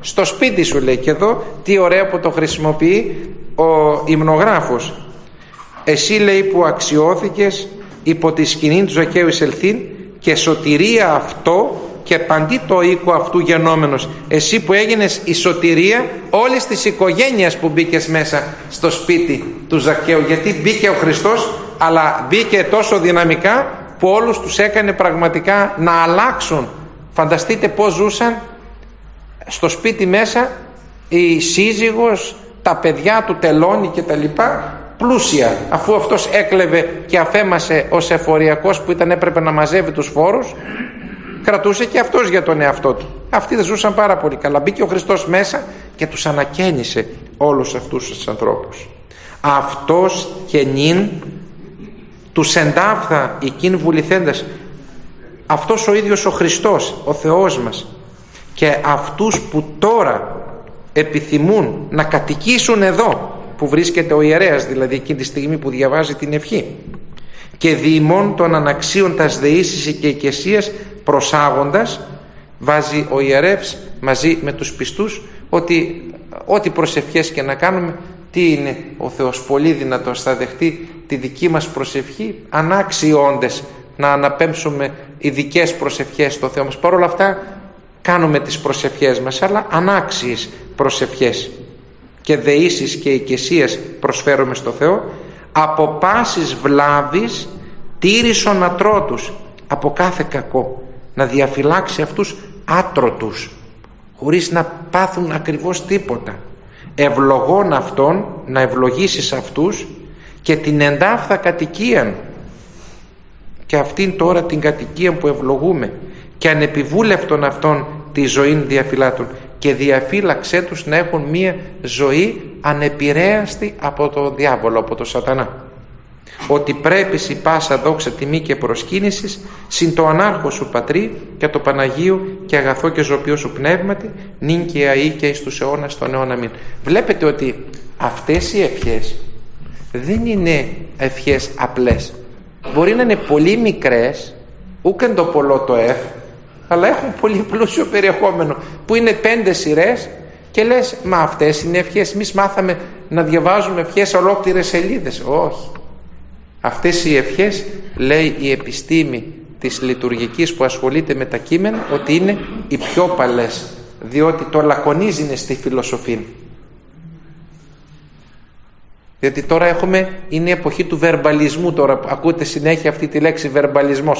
Στο σπίτι σου, λέει. Και εδώ τι ωραίο που το χρησιμοποιεί ο υμνογράφος. Εσύ, λέει, που αξιώθηκες υπό τη σκηνή του Ζακαίου εισελθήν και σωτηρία αυτό και παντί το οίκο αυτού γενόμενος. Εσύ που έγινες η σωτηρία όλης της οικογένειας που μπήκες μέσα στο σπίτι του Ζακαίου, γιατί μπήκε ο Χριστός, αλλά μπήκε τόσο δυναμικά που όλους τους έκανε πραγματικά να αλλάξουν. Φανταστείτε πώς ζούσαν στο σπίτι μέσα, η σύζυγος, τα παιδιά του, τελώνει και τα λοιπά, πλούσια, αφού αυτός έκλεβε και αφέμασε ως εφοριακός που έπρεπε να μαζεύει τους φόρους, κρατούσε και αυτός για τον εαυτό του. Αυτοί δεν ζούσαν πάρα πολύ καλά. Μπήκε ο Χριστός μέσα και τους ανακαίνισε όλους αυτούς τους ανθρώπους. Αυτός και νυν τους εντάφθα εκείν βουληθέντας. Αυτός ο ίδιος ο Χριστός, ο Θεός μας, και αυτούς που τώρα επιθυμούν να κατοικήσουν εδώ που βρίσκεται ο ιερέας, δηλαδή εκείνη τη στιγμή που διαβάζει την ευχή, και διημών των αναξίων τας δεήσεις και οικεσίας προσάγοντας, βάζει ο ιερεύς μαζί με τους πιστούς ότι ό,τι προσευχές και να κάνουμε, τι είναι ο Θεός πολύ δυνατός, θα δεχτεί τη δική μας προσευχή, ανάξιοι όντες να αναπέμψουμε ειδικές προσευχές στο Θεό μας. Παρ' όλα αυτά κάνουμε τις προσευχές μας, αλλά ανάξιες προσευχές και δεήσεις και οικεσίες προσφέρουμε στο Θεό. Από πάσης βλάβης τήρησον ατρότους, από κάθε κακό, να διαφυλάξει αυτούς άτρωτους χωρίς να πάθουν ακριβώς τίποτα. Ευλογών αυτών, να ευλογήσεις αυτούς και την εντάφθα κατοικίαν, και αυτήν τώρα την κατοικία που ευλογούμε, και ανεπιβούλευτον αυτών τη ζωή διαφυλάτων, και διαφύλαξέ τους να έχουν μία ζωή ανεπηρέαστη από τον διάβολο, από τον σατανά. Ότι πρέπει η πάσα δόξα, τιμή και προσκύνησης συν το ανάρχο σου Πατρί και το Παναγίου και αγαθό και ζωπιό σου πνεύματι, νυν και αεί και εις τους αιώνας των αιώνα μην. Βλέπετε ότι αυτές οι ευχές δεν είναι ευχές απλές. Μπορεί να είναι πολύ μικρές, ούκεν το πολλό το αλλά έχουν πολύ πλούσιο περιεχόμενο, που είναι 5 σειρές και λες, μα αυτές είναι ευχές, εμείς μάθαμε να διαβάζουμε ευχές ολόκληρες σελίδες. Όχι. Αυτές οι ευχές, λέει η επιστήμη της λειτουργικής που ασχολείται με τα κείμενα, ότι είναι οι πιο παλές, διότι το λακωνίζει στη φιλοσοφία. Γιατί τώρα είναι η εποχή του βερμπαλισμού, τώρα ακούτε συνέχεια αυτή τη λέξη βερμπαλισμός.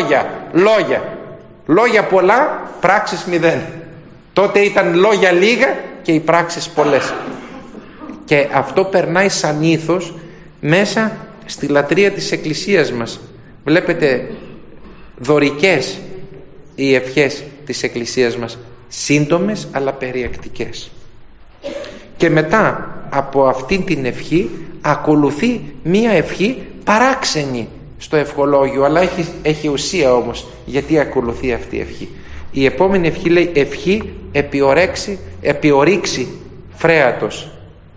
Λόγια πολλά, πράξεις 0. Τότε ήταν λόγια λίγα και οι πράξεις πολλές. Και αυτό περνάει σαν ήθος μέσα στη λατρεία της Εκκλησίας μας. Βλέπετε δωρικές οι ευχές της Εκκλησίας μας, σύντομες αλλά περιεκτικές. Και μετά από αυτήν την ευχή ακολουθεί μία ευχή παράξενη στο ευχολόγιο, αλλά έχει ουσία όμως γιατί ακολουθεί αυτή η ευχή. Η επόμενη ευχή λέει ευχή επιορίξει φρέατος,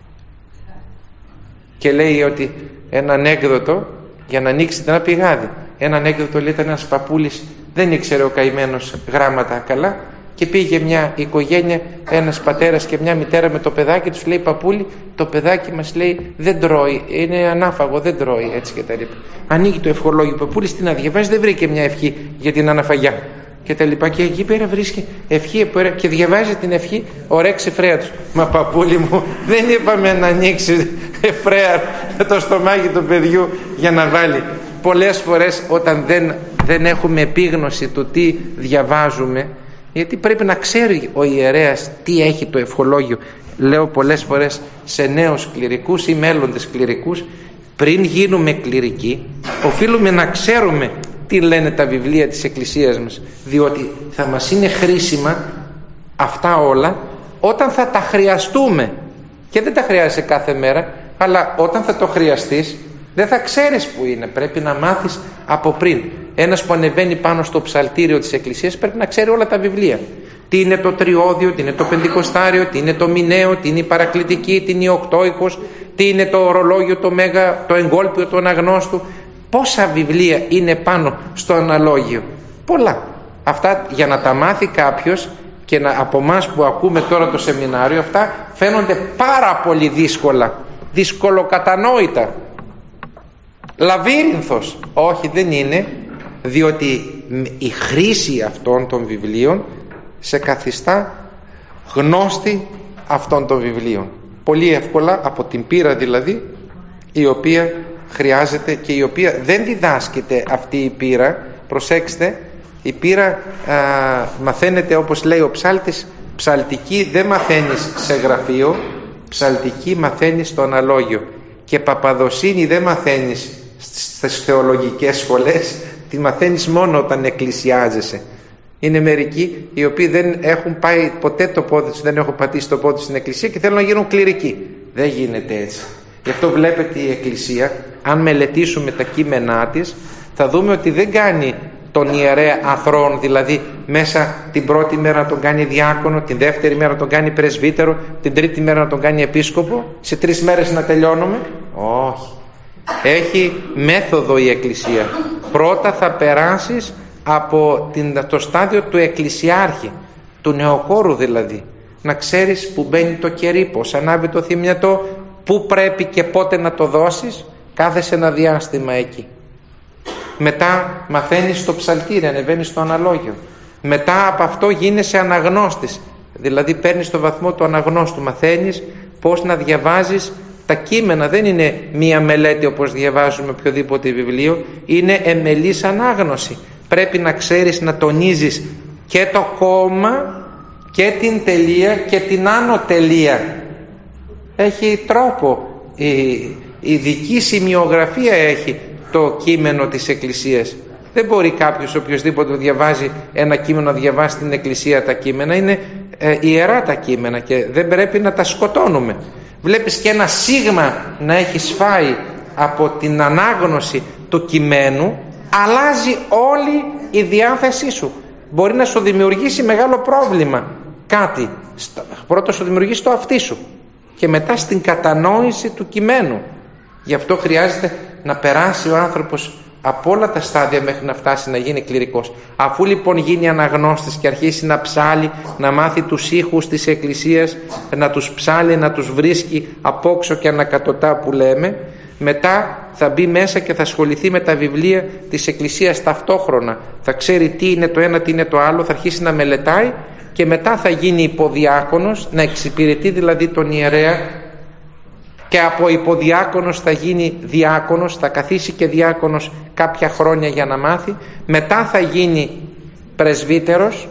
και λέει ότι ένα ανέκδοτο για να ανοίξει ένα πηγάδι. Ένα ανέκδοτο λέει, ήταν ένας παππούλης, δεν ήξερε ο καημένος γράμματα καλά, και πήγε μια οικογένεια, ένας πατέρας και μια μητέρα με το παιδάκι τους, λέει, παππούλη, το παιδάκι μας, λέει, δεν τρώει, είναι ανάφαγο, δεν τρώει, έτσι και τα λοιπά. Ανοίγει το ευχολόγιο, παππούλης τι να διαβάζει, δεν βρήκε μια ευχή για την αναφαγιά και τα λοιπά, και εκεί πέρα βρίσκει ευχή και διαβάζει την ευχή ορέξει φρέατος. Μα παππούλη μου, δεν είπαμε να ανοίξει φρέα το στομάχι του παιδιού για να βάλει. Πολλές φορές όταν δεν έχουμε επίγνωση του τι διαβάζουμε, γιατί πρέπει να ξέρει ο ιερέας τι έχει το ευχολόγιο. Λέω πολλές φορές σε νέους κληρικούς ή μέλλοντες κληρικούς, πριν γίνουμε κληρικοί οφείλουμε να ξέρουμε τι λένε τα βιβλία της Εκκλησίας μας, διότι θα μας είναι χρήσιμα αυτά όλα όταν θα τα χρειαστούμε, και δεν τα χρειάζεσαι κάθε μέρα, αλλά όταν θα το χρειαστείς δεν θα ξέρεις που είναι. Πρέπει να μάθεις από πριν. Ένας που ανεβαίνει πάνω στο ψαλτήριο της Εκκλησίας πρέπει να ξέρει όλα τα βιβλία. Τι είναι το τριώδιο, τι είναι το πεντηκοστάριο, τι είναι το μηναίο, τι είναι η παρακλητική, τι είναι η οκτώικος, τι είναι το ορολόγιο, το μέγα, το εγκόλπιο του αναγνώστου. Πόσα βιβλία είναι πάνω στο αναλόγιο? Πολλά. Αυτά για να τα μάθει κάποιος και από εμάς που ακούμε τώρα το σεμινάριο, αυτά φαίνονται πάρα πολύ δύσκολα, δυσκολοκατανόητα, λαβύρινθος. Όχι, δεν είναι, διότι η χρήση αυτών των βιβλίων σε καθιστά γνώστη αυτών των βιβλίων πολύ εύκολα, από την πείρα δηλαδή, η οποία χρειάζεται και η οποία δεν διδάσκεται αυτή η πείρα. Προσέξτε, η πείρα μαθαίνεται, όπως λέει ο ψάλτης, ψαλτική δεν μαθαίνεις σε γραφείο, ψαλτική μαθαίνεις στο αναλόγιο, και παπαδοσύνη δεν μαθαίνεις στις θεολογικές σχολές, τη μαθαίνεις μόνο όταν εκκλησιάζεσαι. Είναι μερικοί οι οποίοι δεν έχουν πάει ποτέ το πόδι τους, δεν έχουν πατήσει το πόδι στην εκκλησία και θέλουν να γίνουν κληρικοί. Δεν γίνεται έτσι. Γι' αυτό βλέπετε η εκκλησία, αν μελετήσουμε τα κείμενά της, θα δούμε ότι δεν κάνει τον ιερέα αθρώον, δηλαδή μέσα την πρώτη μέρα να τον κάνει διάκονο, την δεύτερη μέρα να τον κάνει πρεσβύτερο, την τρίτη μέρα να τον κάνει επίσκοπο, σε 3 μέρες να τελειώνουμε. Όχι. Έχει μέθοδο η εκκλησία. Πρώτα θα περάσεις από το στάδιο του εκκλησιάρχη, του νεοκόρου δηλαδή, να ξέρεις που μπαίνει το κερί, πως ανάβει το θυμιατό, που πρέπει και πότε να το δώσεις, κάθεσαι ένα διάστημα εκεί. Μετά μαθαίνεις το ψαλτήρι, ανεβαίνεις στο αναλόγιο. Μετά από αυτό γίνεσαι αναγνώστης, δηλαδή παίρνεις το βαθμό του αναγνώστου, μαθαίνεις πώς να διαβάζεις τα κείμενα. Δεν είναι μία μελέτη όπως διαβάζουμε οποιοδήποτε βιβλίο, είναι εμελής ανάγνωση. Πρέπει να ξέρεις να τονίζεις και το κόμμα και την τελεία και την άνω τελεία. Έχει τρόπο, η δική σημειογραφία έχει το κείμενο της Εκκλησίας. Δεν μπορεί κάποιος οποιοσδήποτε διαβάζει ένα κείμενο να διαβάσει στην Εκκλησία τα κείμενα. Είναι ιερά τα κείμενα και δεν πρέπει να τα σκοτώνουμε. Βλέπεις και ένα σίγμα να έχεις φάει από την ανάγνωση του κειμένου, αλλάζει όλη η διάθεσή σου. Μπορεί να σου δημιουργήσει μεγάλο πρόβλημα κάτι. Πρώτα σου δημιουργήσει το αυτί σου και μετά στην κατανόηση του κειμένου. Γι' αυτό χρειάζεται να περάσει ο άνθρωπος από όλα τα στάδια μέχρι να φτάσει να γίνει κληρικός. Αφού λοιπόν γίνει αναγνώστης και αρχίσει να ψάλει, να μάθει τους ήχους της Εκκλησίας, να τους ψάλει, να τους βρίσκει απόξω και ανακατοτά που λέμε, μετά θα μπει μέσα και θα ασχοληθεί με τα βιβλία της Εκκλησίας ταυτόχρονα. Θα ξέρει τι είναι το ένα, τι είναι το άλλο, θα αρχίσει να μελετάει και μετά θα γίνει υποδιάκονος, να εξυπηρετεί δηλαδή τον ιερέα, και από υποδιάκονος θα γίνει διάκονος, θα καθίσει και διάκονος κάποια χρόνια για να μάθει. Μετά θα γίνει πρεσβύτερος,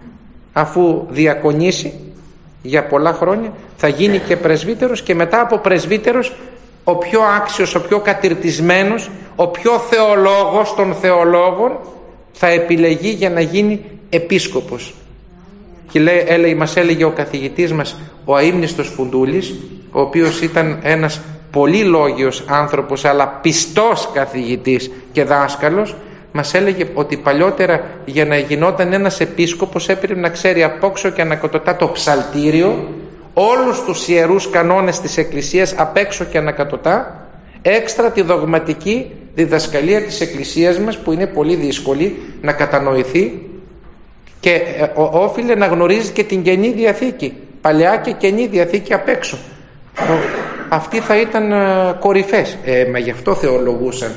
αφού διακονήσει για πολλά χρόνια θα γίνει και πρεσβύτερος, και μετά από πρεσβύτερος ο πιο άξιος, ο πιο κατηρτισμένος, ο πιο θεολόγος των θεολόγων θα επιλεγεί για να γίνει επίσκοπος. Και μας έλεγε ο καθηγητής μας, ο αείμνηστος Φουντούλης, ο οποίος ήταν ένας πολύ λόγιος άνθρωπος αλλά πιστός καθηγητής και δάσκαλος, μας έλεγε ότι παλιότερα για να γινόταν ένας επίσκοπος έπρεπε να ξέρει απόξω και ανακατοτά το ψαλτήριο, όλους τους ιερούς κανόνες της Εκκλησίας απ' έξω και ανακατοτά, έξτρα τη δογματική διδασκαλία της Εκκλησίας μας που είναι πολύ δύσκολη να κατανοηθεί, και όφιλε να γνωρίζει και την Καινή Διαθήκη, Παλαιά και Καινή Διαθήκη απ' έξω. Αυτοί θα ήταν κορυφές. Μα γι' αυτό θεολογούσαν.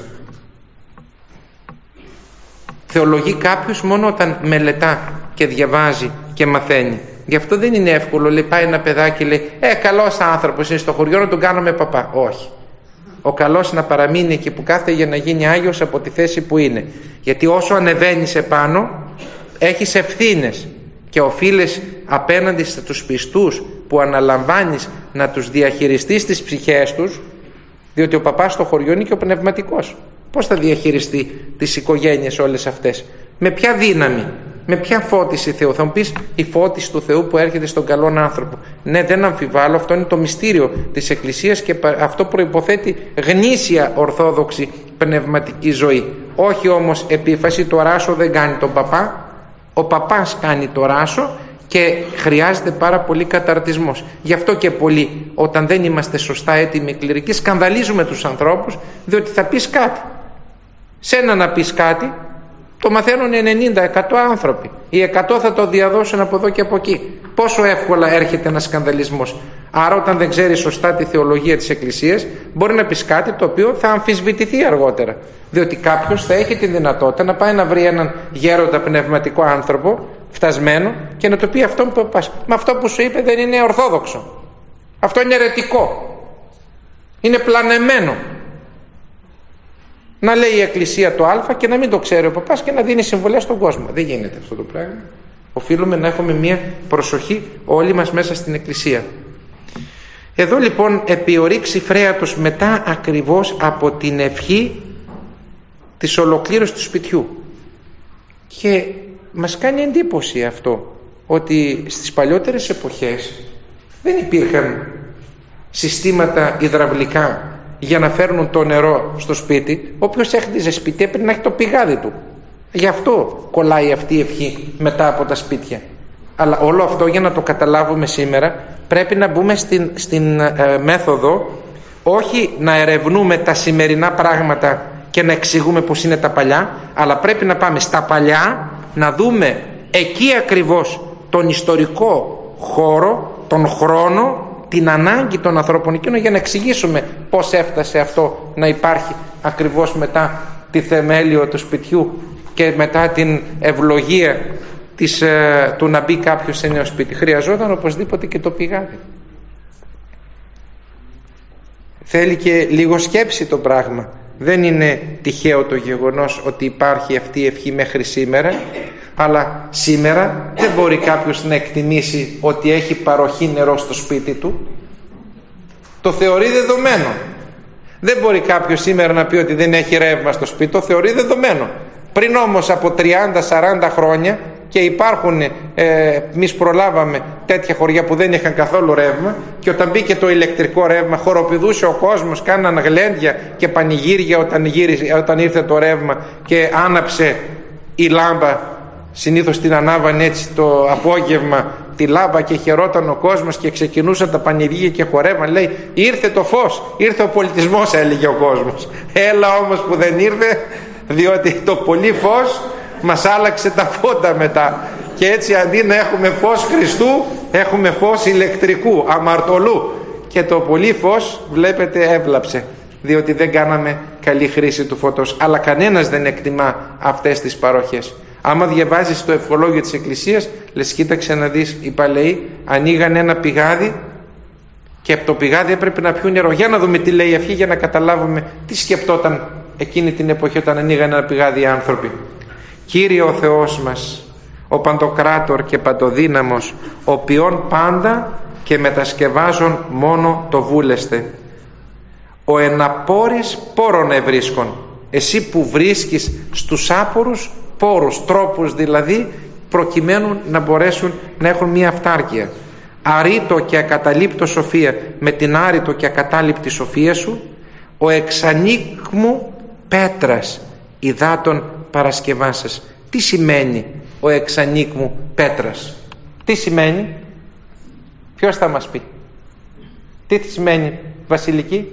Θεολογεί κάποιος μόνο όταν μελετά και διαβάζει και μαθαίνει. Γι' αυτό δεν είναι εύκολο. Λέει, πάει ένα παιδάκι, λέει, καλός άνθρωπος είναι στο χωριό, να τον κάνουμε παπά. Όχι. Ο καλός να παραμείνει εκεί που κάθεται για να γίνει Άγιος από τη θέση που είναι. Γιατί όσο ανεβαίνεις επάνω, έχεις ευθύνες και οφείλεις απέναντι στους πιστούς που αναλαμβάνεις να τους διαχειριστείς τις ψυχές τους, διότι ο παπάς στο χωριό είναι και ο πνευματικός. Πώς θα διαχειριστεί τις οικογένειες όλες αυτές? Με ποια δύναμη, με ποια φώτιση Θεού? Θα μου πεις, η φώτιση του Θεού που έρχεται στον καλόν άνθρωπο. Ναι, δεν αμφιβάλλω, αυτό είναι το μυστήριο της Εκκλησίας και αυτό προϋποθέτει γνήσια ορθόδοξη πνευματική ζωή. Όχι όμως επίφαση, το ράσο δεν κάνει τον παπά, ο παπάς κάνει το ράσο και χρειάζεται πάρα πολύ καταρτισμός. Γι' αυτό και πολλοί, όταν δεν είμαστε σωστά έτοιμοι κληρικοί, σκανδαλίζουμε τους ανθρώπους, διότι θα πεις κάτι. Σένα να πεις κάτι, το μαθαίνουν 90-100 άνθρωποι. Οι 100 θα το διαδώσουν από εδώ και από εκεί. Πόσο εύκολα έρχεται ένας σκανδαλισμός. Άρα όταν δεν ξέρει σωστά τη θεολογία της Εκκλησίας, μπορεί να πεις κάτι το οποίο θα αμφισβητηθεί αργότερα. Διότι κάποιος θα έχει τη δυνατότητα να πάει να βρει έναν γέροντα πνευματικό άνθρωπο, φτασμένο, και να του πει αυτό που πας. Μα αυτό που σου είπε δεν είναι ορθόδοξο. Αυτό είναι αιρετικό. Είναι πλανεμένο. Να λέει η Εκκλησία το Α και να μην το ξέρει ο παπάς και να δίνει συμβουλές στον κόσμο. Δεν γίνεται αυτό το πράγμα. Οφείλουμε να έχουμε μια προσοχή όλοι μας μέσα στην Εκκλησία. Εδώ λοιπόν επιορίξει φρέατος μετά ακριβώς από την ευχή της ολοκλήρωσης του σπιτιού. Και μας κάνει εντύπωση αυτό, ότι στις παλιότερες εποχές δεν υπήρχαν συστήματα υδραυλικά για να φέρνουν το νερό στο σπίτι. Όποιος έχτιζε σπίτι έπρεπε να έχει το πηγάδι του. Γι' αυτό κολλάει αυτή η ευχή μετά από τα σπίτια. Αλλά όλο αυτό, για να το καταλάβουμε σήμερα, πρέπει να μπούμε στην μέθοδο, όχι να ερευνούμε τα σημερινά πράγματα και να εξηγούμε πως είναι τα παλιά, αλλά πρέπει να πάμε στα παλιά, να δούμε εκεί ακριβώς τον ιστορικό χώρο, τον χρόνο, την ανάγκη των ανθρώπων εκείνων, για να εξηγήσουμε πώς έφτασε αυτό να υπάρχει ακριβώς μετά τη θεμέλιο του σπιτιού και μετά την ευλογία του να μπει κάποιος σε νέο σπίτι. Χρειαζόταν οπωσδήποτε και το πηγάδι. Θέλει και λίγο σκέψη το πράγμα. Δεν είναι τυχαίο το γεγονός ότι υπάρχει αυτή η ευχή μέχρι σήμερα, αλλά σήμερα δεν μπορεί κάποιος να εκτιμήσει ότι έχει παροχή νερό στο σπίτι του. Το θεωρεί δεδομένο. Δεν μπορεί κάποιος σήμερα να πει ότι δεν έχει ρεύμα στο σπίτι, το θεωρεί δεδομένο. Πριν όμως από 30-40 χρόνια, και υπάρχουν, εμείς προλάβαμε τέτοια χωριά που δεν είχαν καθόλου ρεύμα, και όταν μπήκε το ηλεκτρικό ρεύμα χοροπηδούσε ο κόσμος, κάναν γλέντια και πανηγύρια όταν ήρθε το ρεύμα και άναψε η λάμπα. Συνήθως την ανάβανε έτσι το απόγευμα τη λάμπα και χαιρόταν ο κόσμος και ξεκινούσαν τα πανηγύρια και χορεύαν. Λέει, ήρθε το φως, ήρθε ο πολιτισμός, έλεγε ο κόσμος. Έλα όμως που δεν ήρθε, διότι το πολύ φως μας άλλαξε τα φώτα μετά, και έτσι αντί να έχουμε φως Χριστού έχουμε φως ηλεκτρικού, αμαρτωλού, και το πολύ φως βλέπετε έβλαψε, διότι δεν κάναμε καλή χρήση του φωτός. Αλλά κανένας δεν εκτιμά αυτές τις παροχές. Άμα διαβάζεις το ευχολόγιο της Εκκλησίας, λες, κοίταξε να δεις, οι παλαιοί ανοίγαν ένα πηγάδι και από το πηγάδι έπρεπε να πιούν νερό. Για να δούμε τι λέει η ευχή, για να καταλάβουμε τι σκεπτόταν εκείνη την εποχή όταν ανοίγαν ένα πηγάδι οι άνθρωποι. Κύριε ο Θεός μας, ο Παντοκράτορ και Παντοδύναμος, ο ποιόν πάντα και μετασκευάζον μόνο το βούλεστε, ο εναπόρης πόρων ευρίσκον, εσύ που βρίσκεις στους άπορους πόρους, τρόπους δηλαδή, προκειμένου να μπορέσουν να έχουν μια αυτάρκεια. Αρήτο και ακαταλείπτο σοφία, με την άρητο και ακατάληπτη σοφία σου, ο εξανίκμου πέτρας υδάτων παρασκευάσας. Τι σημαίνει ο εξανίκμου πέτρας? Τι σημαίνει? Ποιος θα μας πει? Τι σημαίνει, Βασιλική?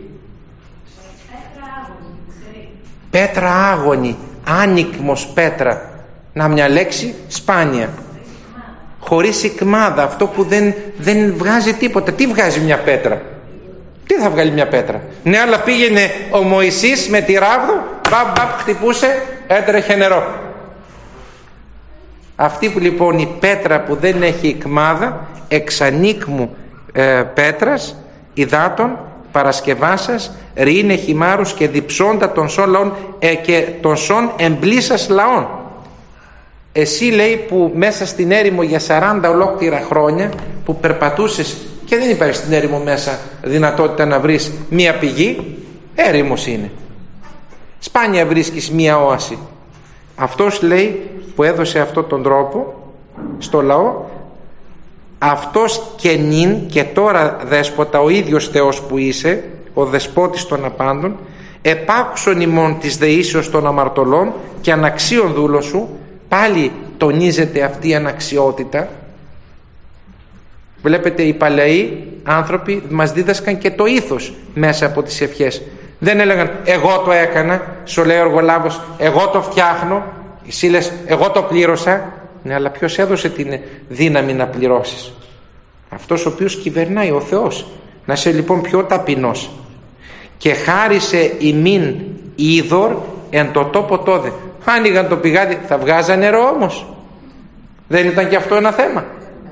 Πέτρα άγωνη, άνοικμος πέτρα. Να, μια λέξη σπάνια, χωρίς ικμάδα, αυτό που δεν βγάζει τίποτα. Τι βγάζει μια πέτρα? Τι θα βγάλει μια πέτρα? Ναι, αλλά πήγαινε ο Μωυσής με τη ράβδο, μπαμπ χτυπούσε, έτρεχε νερό. Αυτή που λοιπόν η πέτρα που δεν έχει ικμάδα, εξανίκμου πέτρας υδάτων παρασκευάσας, ρήνε χυμάρους και διψώντα των σών λαών και των σών εμπλήσας λαών. Εσύ, λέει, που μέσα στην έρημο για 40 ολόκληρα χρόνια που περπατούσες και δεν υπάρχει στην έρημο μέσα δυνατότητα να βρεις μία πηγή, έρημος είναι, σπάνια βρίσκεις μία όαση. Αυτός, λέει, που έδωσε αυτόν τον τρόπο στο λαό, αυτός και νυν και τώρα δέσποτα, ο ίδιος Θεός που είσαι, ο δεσπότης των απάντων, επάκουσον ημών της δεήσεως των αμαρτωλών και αναξίων δούλος σου. Πάλι τονίζεται αυτή η αναξιότητα. Βλέπετε, οι παλαιοί άνθρωποι μας δίδασκαν και το ήθος μέσα από τις ευχές. Δεν έλεγαν εγώ το έκανα, σου λέει ο εργολάβος, εγώ το φτιάχνω, εσύ λες εγώ το πλήρωσα. Ναι, αλλά ποιος έδωσε την δύναμη να πληρώσεις? Αυτός ο οποίος κυβερνάει, ο Θεός. Να είσαι λοιπόν πιο ταπεινός. Και χάρισε ημίν είδωρ εν το τόπο τόδε. Άνοιγαν το πηγάδι, θα βγάζαν νερό όμως? Δεν ήταν και αυτό ένα θέμα?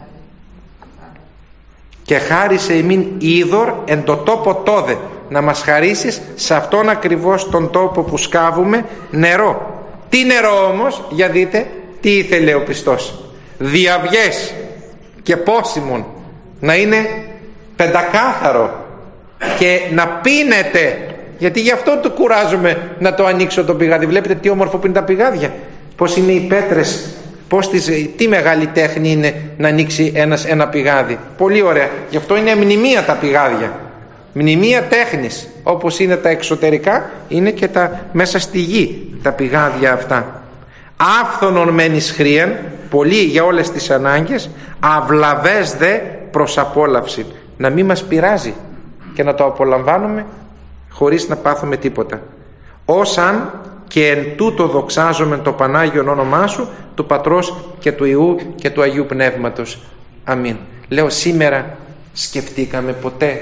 Και χάρισε ημίν είδωρ εν το τόπο τόδε. Να μας χαρίσεις σε αυτόν ακριβώς τον τόπο που σκάβουμε νερό. Τι νερό όμως? Για δείτε τι ήθελε ο πιστός. Διαυγές και πόσιμον, να είναι πεντακάθαρο και να πίνετε. Γιατί γι' αυτό το κουράζουμε να το ανοίξω το πηγάδι. Βλέπετε τι όμορφο που είναι τα πηγάδια, πως είναι οι πέτρες, τι μεγάλη τέχνη είναι να ανοίξει ένα πηγάδι. Πολύ ωραία. Γι' αυτό είναι μνημεία τα πηγάδια, μνημεία τέχνης. Όπως είναι τα εξωτερικά, είναι και τα μέσα στη γη τα πηγάδια αυτά. Άφθονον μένεις χρίαν, πολύ για όλες τις ανάγκες, αυλαβές δε προς απόλαυση. Να μην μας πειράζει και να το απολαμβάνουμε χωρίς να πάθουμε τίποτα. Όσαν και εν τούτο δοξάζομαι το Πανάγιον όνομά σου, του Πατρός και του Υιού και του Αγίου Πνεύματος. Αμήν. Λέω, σήμερα σκεφτήκαμε ποτέ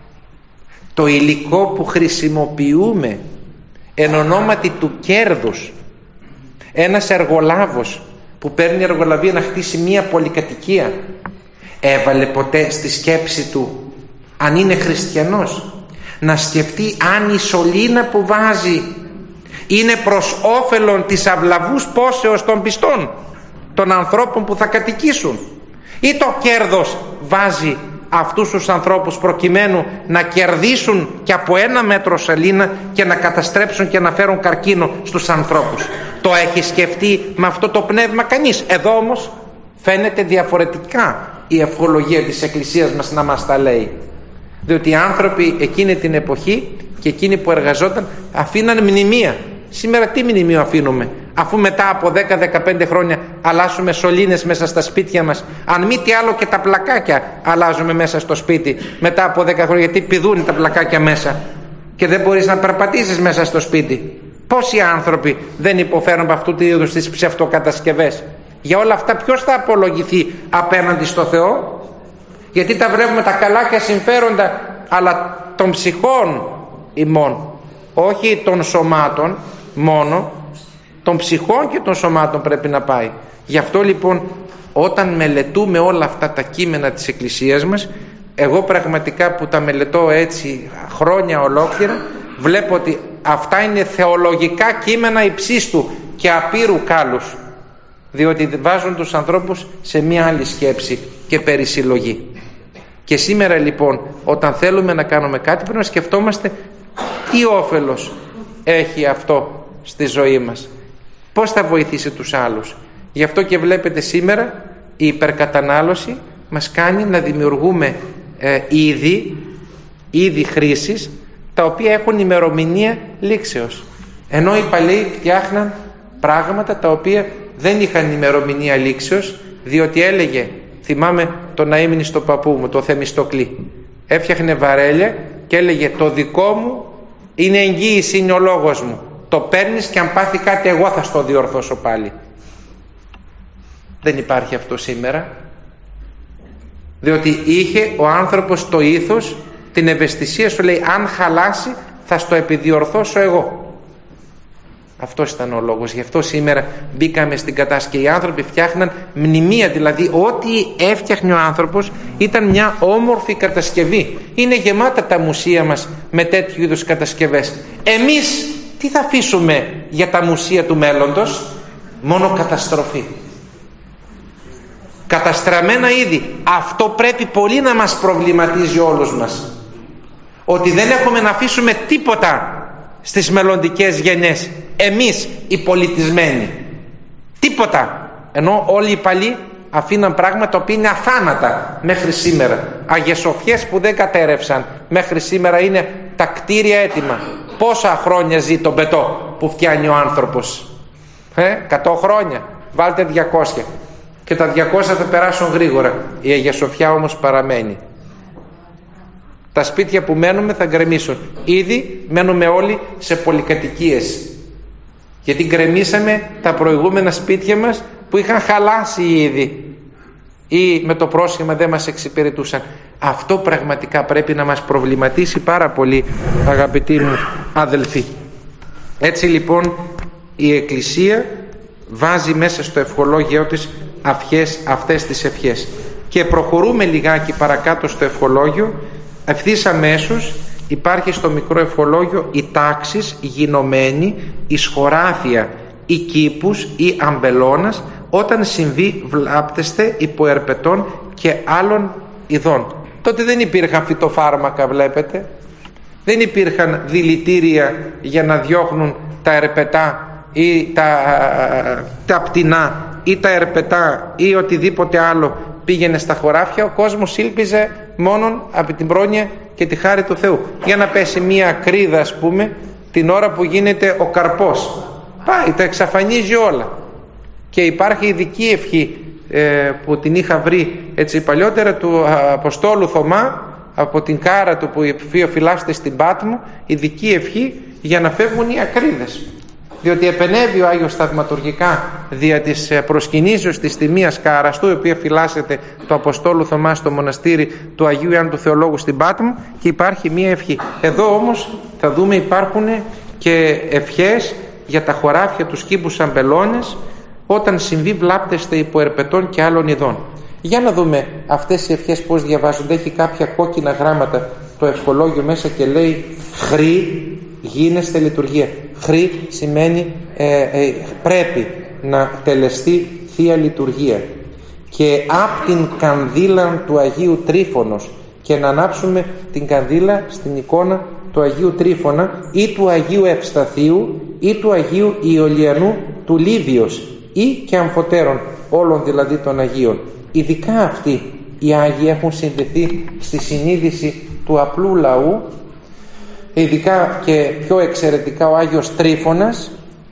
το υλικό που χρησιμοποιούμε εν ονόματι του κέρδους? Ένας εργολάβος που παίρνει εργολαβία να χτίσει μία πολυκατοικία, έβαλε ποτέ στη σκέψη του, αν είναι χριστιανός, να σκεφτεί αν η σωλήνα που βάζει είναι προς όφελον της αυλαβούς πόσεως των πιστών, των ανθρώπων που θα κατοικήσουν, ή το κέρδος βάζει αυτούς τους ανθρώπους προκειμένου να κερδίσουν και από 1 μέτρο σωλήνα και να καταστρέψουν και να φέρουν καρκίνο στους ανθρώπους? Το έχει σκεφτεί με αυτό το πνεύμα κανείς? Εδώ όμως φαίνεται διαφορετικά η ευχολογία της Εκκλησίας μας να μας τα λέει, διότι οι άνθρωποι εκείνη την εποχή και εκείνοι που εργαζόταν αφήναν μνημεία. Σήμερα τι μνημείο αφήνουμε, αφού μετά από 10-15 χρόνια αλλάσουμε σωλήνες μέσα στα σπίτια μας? Αν μη τι άλλο και τα πλακάκια αλλάζουμε μέσα στο σπίτι μετά από 10 χρόνια, γιατί πηδούν τα πλακάκια μέσα και δεν μπορείς να περπατήσεις μέσα στο σπίτι. Πόσοι άνθρωποι δεν υποφέρουν από αυτού του είδους τις ψευτοκατασκευές? Για όλα αυτά ποιος θα απολογηθεί απέναντι στο Θεό? Γιατί τα βλέπουμε τα καλά και συμφέροντα, αλλά των ψυχών ημών, όχι των σωμάτων μόνο, των ψυχών και των σωμάτων πρέπει να πάει. Γι' αυτό λοιπόν όταν μελετούμε όλα αυτά τα κείμενα της Εκκλησίας μας, εγώ πραγματικά που τα μελετώ έτσι χρόνια ολόκληρα, βλέπω ότι αυτά είναι θεολογικά κείμενα υψίστου και απείρου κάλους, διότι βάζουν τους ανθρώπους σε μια άλλη σκέψη και περισυλλογή. Και σήμερα λοιπόν όταν θέλουμε να κάνουμε κάτι πρέπει να σκεφτόμαστε τι όφελος έχει αυτό στη ζωή μας, πώς θα βοηθήσει τους άλλους. Γι' αυτό και βλέπετε σήμερα η υπερκατανάλωση μας κάνει να δημιουργούμε είδη χρήσης τα οποία έχουν ημερομηνία λήξεως, ενώ οι παλαιοί φτιάχναν πράγματα τα οποία δεν είχαν ημερομηνία λήξεως, διότι έλεγε, θυμάμαι τον αείμνηστο στο παππού μου, το Θεμιστοκλή, έφτιαχνε βαρέλια και έλεγε, το δικό μου είναι εγγύηση, είναι ο λόγος μου, το παίρνεις και αν πάθει κάτι εγώ θα στο διορθώσω πάλι. Δεν υπάρχει αυτό σήμερα, διότι είχε ο άνθρωπος το ήθος, την ευαισθησία, σου λέει αν χαλάσει θα στο επιδιορθώσω εγώ. Αυτός ήταν ο λόγος. Γι' αυτό σήμερα μπήκαμε στην κατάσταση και οι άνθρωποι φτιάχναν μνημεία, δηλαδή ό,τι έφτιαχνε ο άνθρωπος ήταν μια όμορφη κατασκευή. Είναι γεμάτα τα μουσεία μας με τέτοιου είδους κατασκευές. Εμείς τι θα αφήσουμε για τα μουσεία του μέλλοντος? Μόνο καταστροφή, καταστραμμένα είδη. Αυτό πρέπει πολύ να μας προβληματίζει όλους μας, ότι δεν έχουμε να αφήσουμε τίποτα στις μελλοντικές γενιές, εμείς οι πολιτισμένοι, τίποτα, ενώ όλοι οι παλιοί αφήναν πράγματα που είναι αθάνατα μέχρι σήμερα. Αγιεσοφιές που δεν κατέρευσαν μέχρι σήμερα, είναι τα κτίρια έτοιμα. Πόσα χρόνια ζει το μπετό που φτιάνει ο άνθρωπος? 100 χρόνια, βάλτε 200 και τα 200 θα περάσουν γρήγορα, η Αγιεσοφιά όμως παραμένει. Τα σπίτια που μένουμε θα γκρεμίσουν. Ήδη μένουμε όλοι σε πολυκατοικίες, γιατί γκρεμίσαμε τα προηγούμενα σπίτια μας που είχαν χαλάσει ήδη ή με το πρόσχημα δεν μας εξυπηρετούσαν. Αυτό πραγματικά πρέπει να μας προβληματίσει πάρα πολύ, αγαπητοί μου αδελφοί. Έτσι λοιπόν η Εκκλησία βάζει μέσα στο ευχολόγιο της αυτές τις ευχές. Και προχωρούμε λιγάκι παρακάτω στο ευχολόγιο. Ευθύς αμέσως υπάρχει στο μικρό ευχολόγιο η τάξης γινωμένη, η σχοράφια, η κήπους ή αμπελώνας, όταν συμβεί βλάπτεστε υποερπετών και άλλων ειδών. Τότε δεν υπήρχαν φυτοφάρμακα, βλέπετε, δεν υπήρχαν δηλητήρια για να διώχνουν τα ερπετά ή τα πτηνά ή τα ερπετά ή οτιδήποτε άλλο πήγαινε στα χωράφια. Ο κόσμος ήλπιζε μόνον από την πρόνοια και τη χάρη του Θεού. Για να πέσει μία κρίδα, ας πούμε, την ώρα που γίνεται ο καρπός, πάει, τα εξαφανίζει όλα. Και υπάρχει ειδική ευχή που την είχα βρει έτσι παλιότερα του Αποστόλου Θωμά από την κάρα του που φυλάσσεται στην Πάτμο, ειδική ευχή για να φεύγουν οι ακρίδες, διότι επενέβη ο Άγιος θαυματουργικά δια της προσκυνήσεως της τιμίας κάρας του, η οποία φυλάσσεται του Αποστόλου Θωμά στο μοναστήρι του Αγίου Ιωάννου του Θεολόγου στην Πάτμο, και υπάρχει μία ευχή. Εδώ όμως θα δούμε υπάρχουν και ευχές για τα χωράφια, τους κήπους αμπελώνες, όταν συμβεί βλάπτεστε υποερπετών και άλλων ειδών. Για να δούμε αυτές οι ευχές πώς διαβάζονται. Έχει κάποια κόκκινα γράμματα το ευχολόγιο μέσα και λέει χρή γίνεστε λειτουργία. Χρή σημαίνει πρέπει να τελεστεί Θεία Λειτουργία. Και απ' την κανδύλα του Αγίου Τρίφωνος, και να ανάψουμε την κανδύλα στην εικόνα του Αγίου Τρίφωνα ή του Αγίου Ευσταθίου ή του Αγίου Ιωλιανού του Λίβιος ή και αμφωτέρων, όλων δηλαδή των Αγίων. Ειδικά αυτοί οι Άγιοι έχουν συνδεθεί στη συνείδηση του απλού λαού, ειδικά και πιο εξαιρετικά ο Άγιος Τρίφωνας,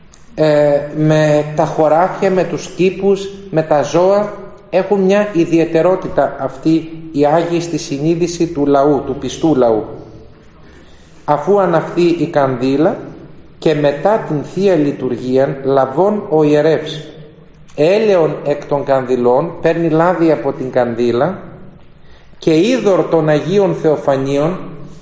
με τα χωράφια, με τους κήπους, με τα ζώα. Έχουν μια ιδιαιτερότητα αυτοί οι Άγιοι στη συνείδηση του λαού, του πιστού λαού. Αφού αναφθεί η κανδύλα και μετά την Θεία Λειτουργία λαβών ο ιερεύς έλεον εκ των κανδυλών, παίρνει λάδι από την κανδύλα και είδωρ των Αγίων Θεοφανίων.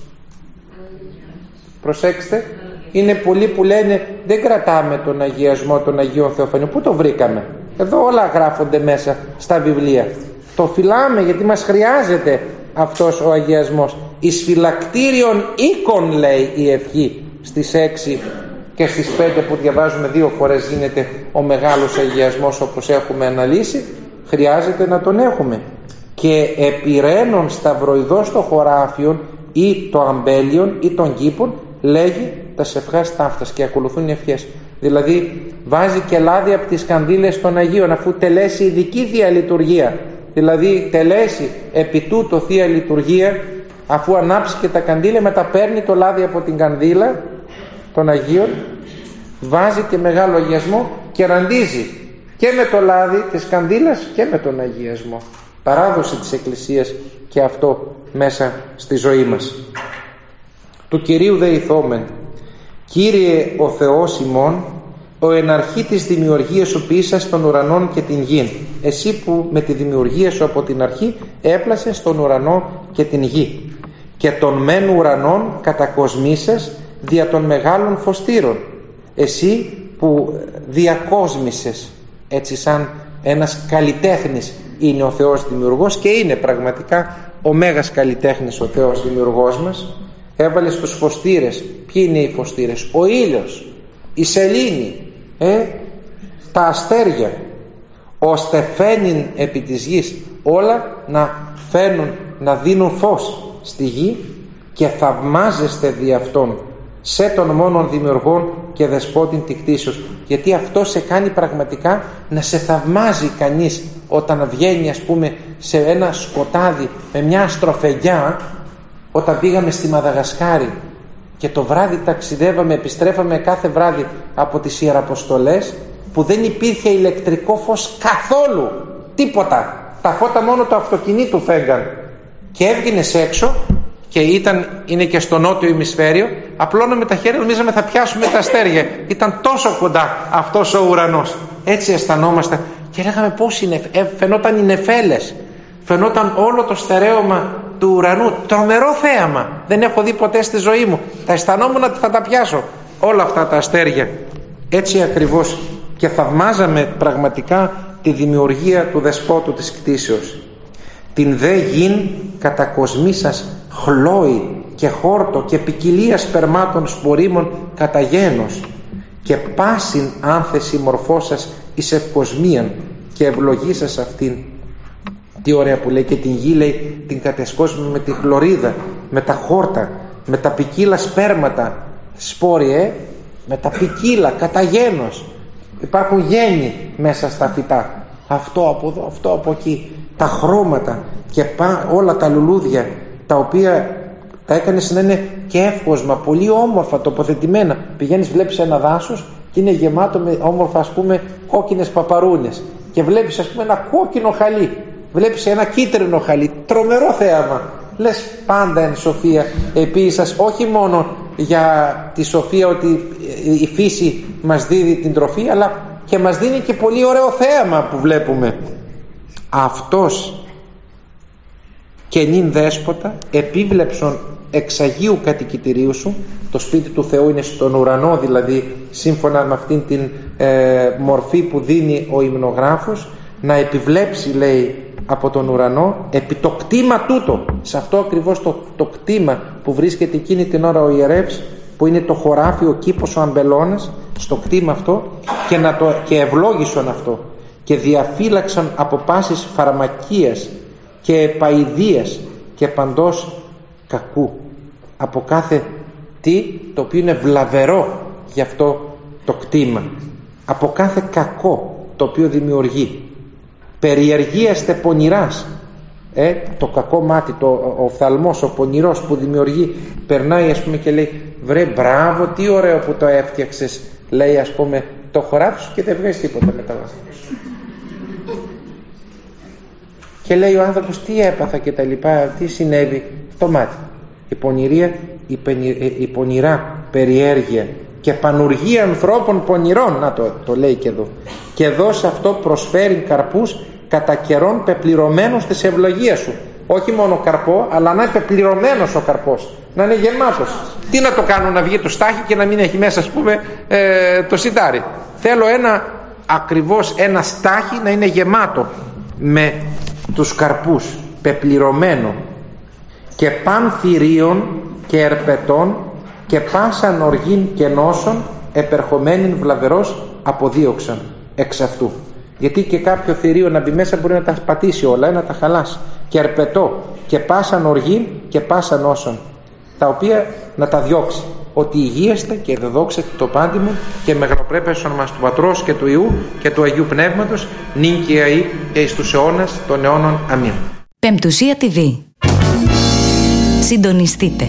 Προσέξτε, είναι πολλοί που λένε δεν κρατάμε τον αγιασμό των Αγίων Θεοφανίων. Πού το βρήκαμε? Εδώ όλα γράφονται μέσα στα βιβλία. Το φυλάμε γιατί μας χρειάζεται αυτός ο αγιασμός. Εις φυλακτήριον οίκων, λέει η ευχή στις 6 και στις 5 που διαβάζουμε 2 φορές γίνεται ο μεγάλος αγιασμός, όπως έχουμε αναλύσει. Χρειάζεται να τον έχουμε. Και επιραίνων σταυροειδός των χωράφιων ή το αμπέλιον ή των κήπων λέγει τα σευχάς ταύτας, και ακολουθούν οι ευχές. Δηλαδή βάζει και λάδι από τις κανδύλες των Αγίων, αφού τελέσει ειδική Θεία Λειτουργία. Δηλαδή τελέσει επί τούτο Θεία Λειτουργία, αφού ανάψει και τα καντήλια, μετά παίρνει το λάδι από την κανδύλα των Αγίων, βάζει και μεγάλο αγιασμό και ραντίζει και με το λάδι της κανδύλας και με τον αγιασμό. Παράδοση της Εκκλησίας και αυτό μέσα στη ζωή μας. Του Κυρίου δε ηθόμεν. Κύριε ο Θεός ημών, ο εν αρχή της δημιουργίας σου ποιήσας των ουρανών και την γην. Εσύ που με τη δημιουργία σου από την αρχή έπλασες τον ουρανό και την γη. Και των μεν ουρανών κατακοσμήσας δια των μεγάλων φωστήρων. Εσύ που διακόσμησες, έτσι σαν ένας καλλιτέχνης είναι ο Θεός δημιουργός, και είναι πραγματικά ο μέγας καλλιτέχνης ο Θεός δημιουργός μας. Έβαλε στους φωστήρες. Ποιοι είναι οι φωστήρες? Ο ήλιος, η σελήνη, τα αστέρια, ώστε φαίνειν επί της γης, όλα να φαίνουν, να δίνουν φως στη γη, και θαυμάζεστε δι' αυτόν σε τον μόνον δημιουργών και δεσπότην τη κτήσεως. Γιατί αυτό σε κάνει πραγματικά να σε θαυμάζει κανείς όταν βγαίνει, ας πούμε, σε ένα σκοτάδι με μια αστροφεγγιά. Όταν πήγαμε στη Μαδαγασκάρη και το βράδυ ταξιδεύαμε, επιστρέφαμε κάθε βράδυ από τις Ιεραποστολές, που δεν υπήρχε ηλεκτρικό φως καθόλου, τίποτα, τα φώτα μόνο του αυτοκινήτου φέγγαν, και έβγαινες έξω και είναι και στο νότιο ημισφαίριο, απλώναμε τα χέρια, νομίζαμε θα πιάσουμε τα αστέρια, ήταν τόσο κοντά αυτός ο ουρανός. Έτσι αισθανόμαστε, και λέγαμε πώς είναι, φαινόταν οι νεφέλες, φαινόταν όλο το στερέωμα του ουρανού, τρομερό θέαμα, δεν έχω δει ποτέ στη ζωή μου, τα αισθανόμουν ότι θα τα πιάσω όλα αυτά τα αστέρια. Έτσι ακριβώς, και θαυμάζαμε πραγματικά τη δημιουργία του δεσπότου της κτήσεως. Την δε γην κατακοσμήσας χλώη και χόρτο και ποικιλία σπερμάτων σπορίμων κατά γένος, και πάσιν άνθεση μορφώσας εις ευκοσμίαν και ευλογήσας αυτήν. Τι ωραία που λέει, και την γη λέει την κατεσκόσμη με τη χλωρίδα, με τα χόρτα, με τα ποικίλα σπέρματα σπόροι, με τα ποικίλα κατά γένος. Υπάρχουν γέννη μέσα στα φυτά, αυτό από εδώ, αυτό από εκεί, τα χρώματα και όλα τα λουλούδια, τα οποία τα έκανες να είναι και εύκοσμα, πολύ όμορφα τοποθετημένα. Πηγαίνεις, βλέπεις ένα δάσος και είναι γεμάτο με όμορφα, ας πούμε, κόκκινες παπαρούνες, και βλέπεις, ας πούμε, ένα κόκκινο χαλί, βλέπεις ένα κίτρινο χαλί, τρομερό θέαμα. Λες, πάντα εν σοφία επίσης, όχι μόνο για τη σοφία ότι η φύση μας δίδει την τροφή, αλλά και μας δίνει και πολύ ωραίο θέαμα που βλέπουμε. Αυτός και νυν δέσποτα επίβλεψον εξ Αγίου κατοικητηρίου σου, το σπίτι του Θεού είναι στον ουρανό, δηλαδή σύμφωνα με αυτήν την μορφή που δίνει ο υμνογράφος, να επιβλέψει, λέει, από τον ουρανό επί το κτήμα τούτο, σε αυτό ακριβώς το κτήμα που βρίσκεται εκείνη την ώρα ο ιερεύς, που είναι το χωράφι, ο κήπος, ο αμπελώνας, στο κτήμα αυτό, και ευλόγησον αυτό, και διαφύλαξαν από πάσης φαρμακίας και επαηδίας και παντός κακού, από κάθε τι το οποίο είναι βλαβερό για αυτό το κτήμα, από κάθε κακό το οποίο δημιουργεί. Περιεργίαστε πονηράς, το κακό μάτι, ο οφθαλμός, ο πονηρός που δημιουργεί, περνάει, ας πούμε, και λέει, βρε μπράβο, τι ωραίο που το έφτιαξες, λέει, ας πούμε, το χωράφι σου, και δεν βγάζει τίποτα μετά. Και λέει ο άνθρωπος, τι έπαθα και τα λοιπά, τι συνέβη, το μάτι. Η πονηρά περιέργεια και πανουργία ανθρώπων πονηρών, να το λέει και εδώ, και εδώ σε αυτό προσφέρει καρπούς κατά καιρόν πεπληρωμένος της ευλογίας σου. Όχι μόνο καρπό, αλλά να είναι πεπληρωμένος ο καρπός, να είναι γεμάτος. Τι να το κάνω, να βγει το στάχι και να μην έχει μέσα, ας πούμε, το σιτάρι? Θέλω ακριβώς ένα στάχι να είναι γεμάτο με τους καρπούς, πεπληρωμένο, και παν θηρίων και ερπετών και πάσαν οργήν και νόσων επερχομένην βλαβερός αποδίωξαν εξ αυτού. Γιατί και κάποιο θηρίο να μπει μέσα μπορεί να τα πατήσει όλα, να τα χαλάσει. Και ερπετό και πάσαν οργήν και πάσαν νόσων, τα οποία να τα διώξει. Ότι υγείαστε και δεδόξετε το πάντιμον και μεγαλοπρέπεια στο όνομα του Πατρός και του Υιού και του Αγίου Πνεύματος, νυν και αεί και εις τους αιώνας των αιώνων. Αμήν. Πεμπτουσία TV. Συντονιστείτε.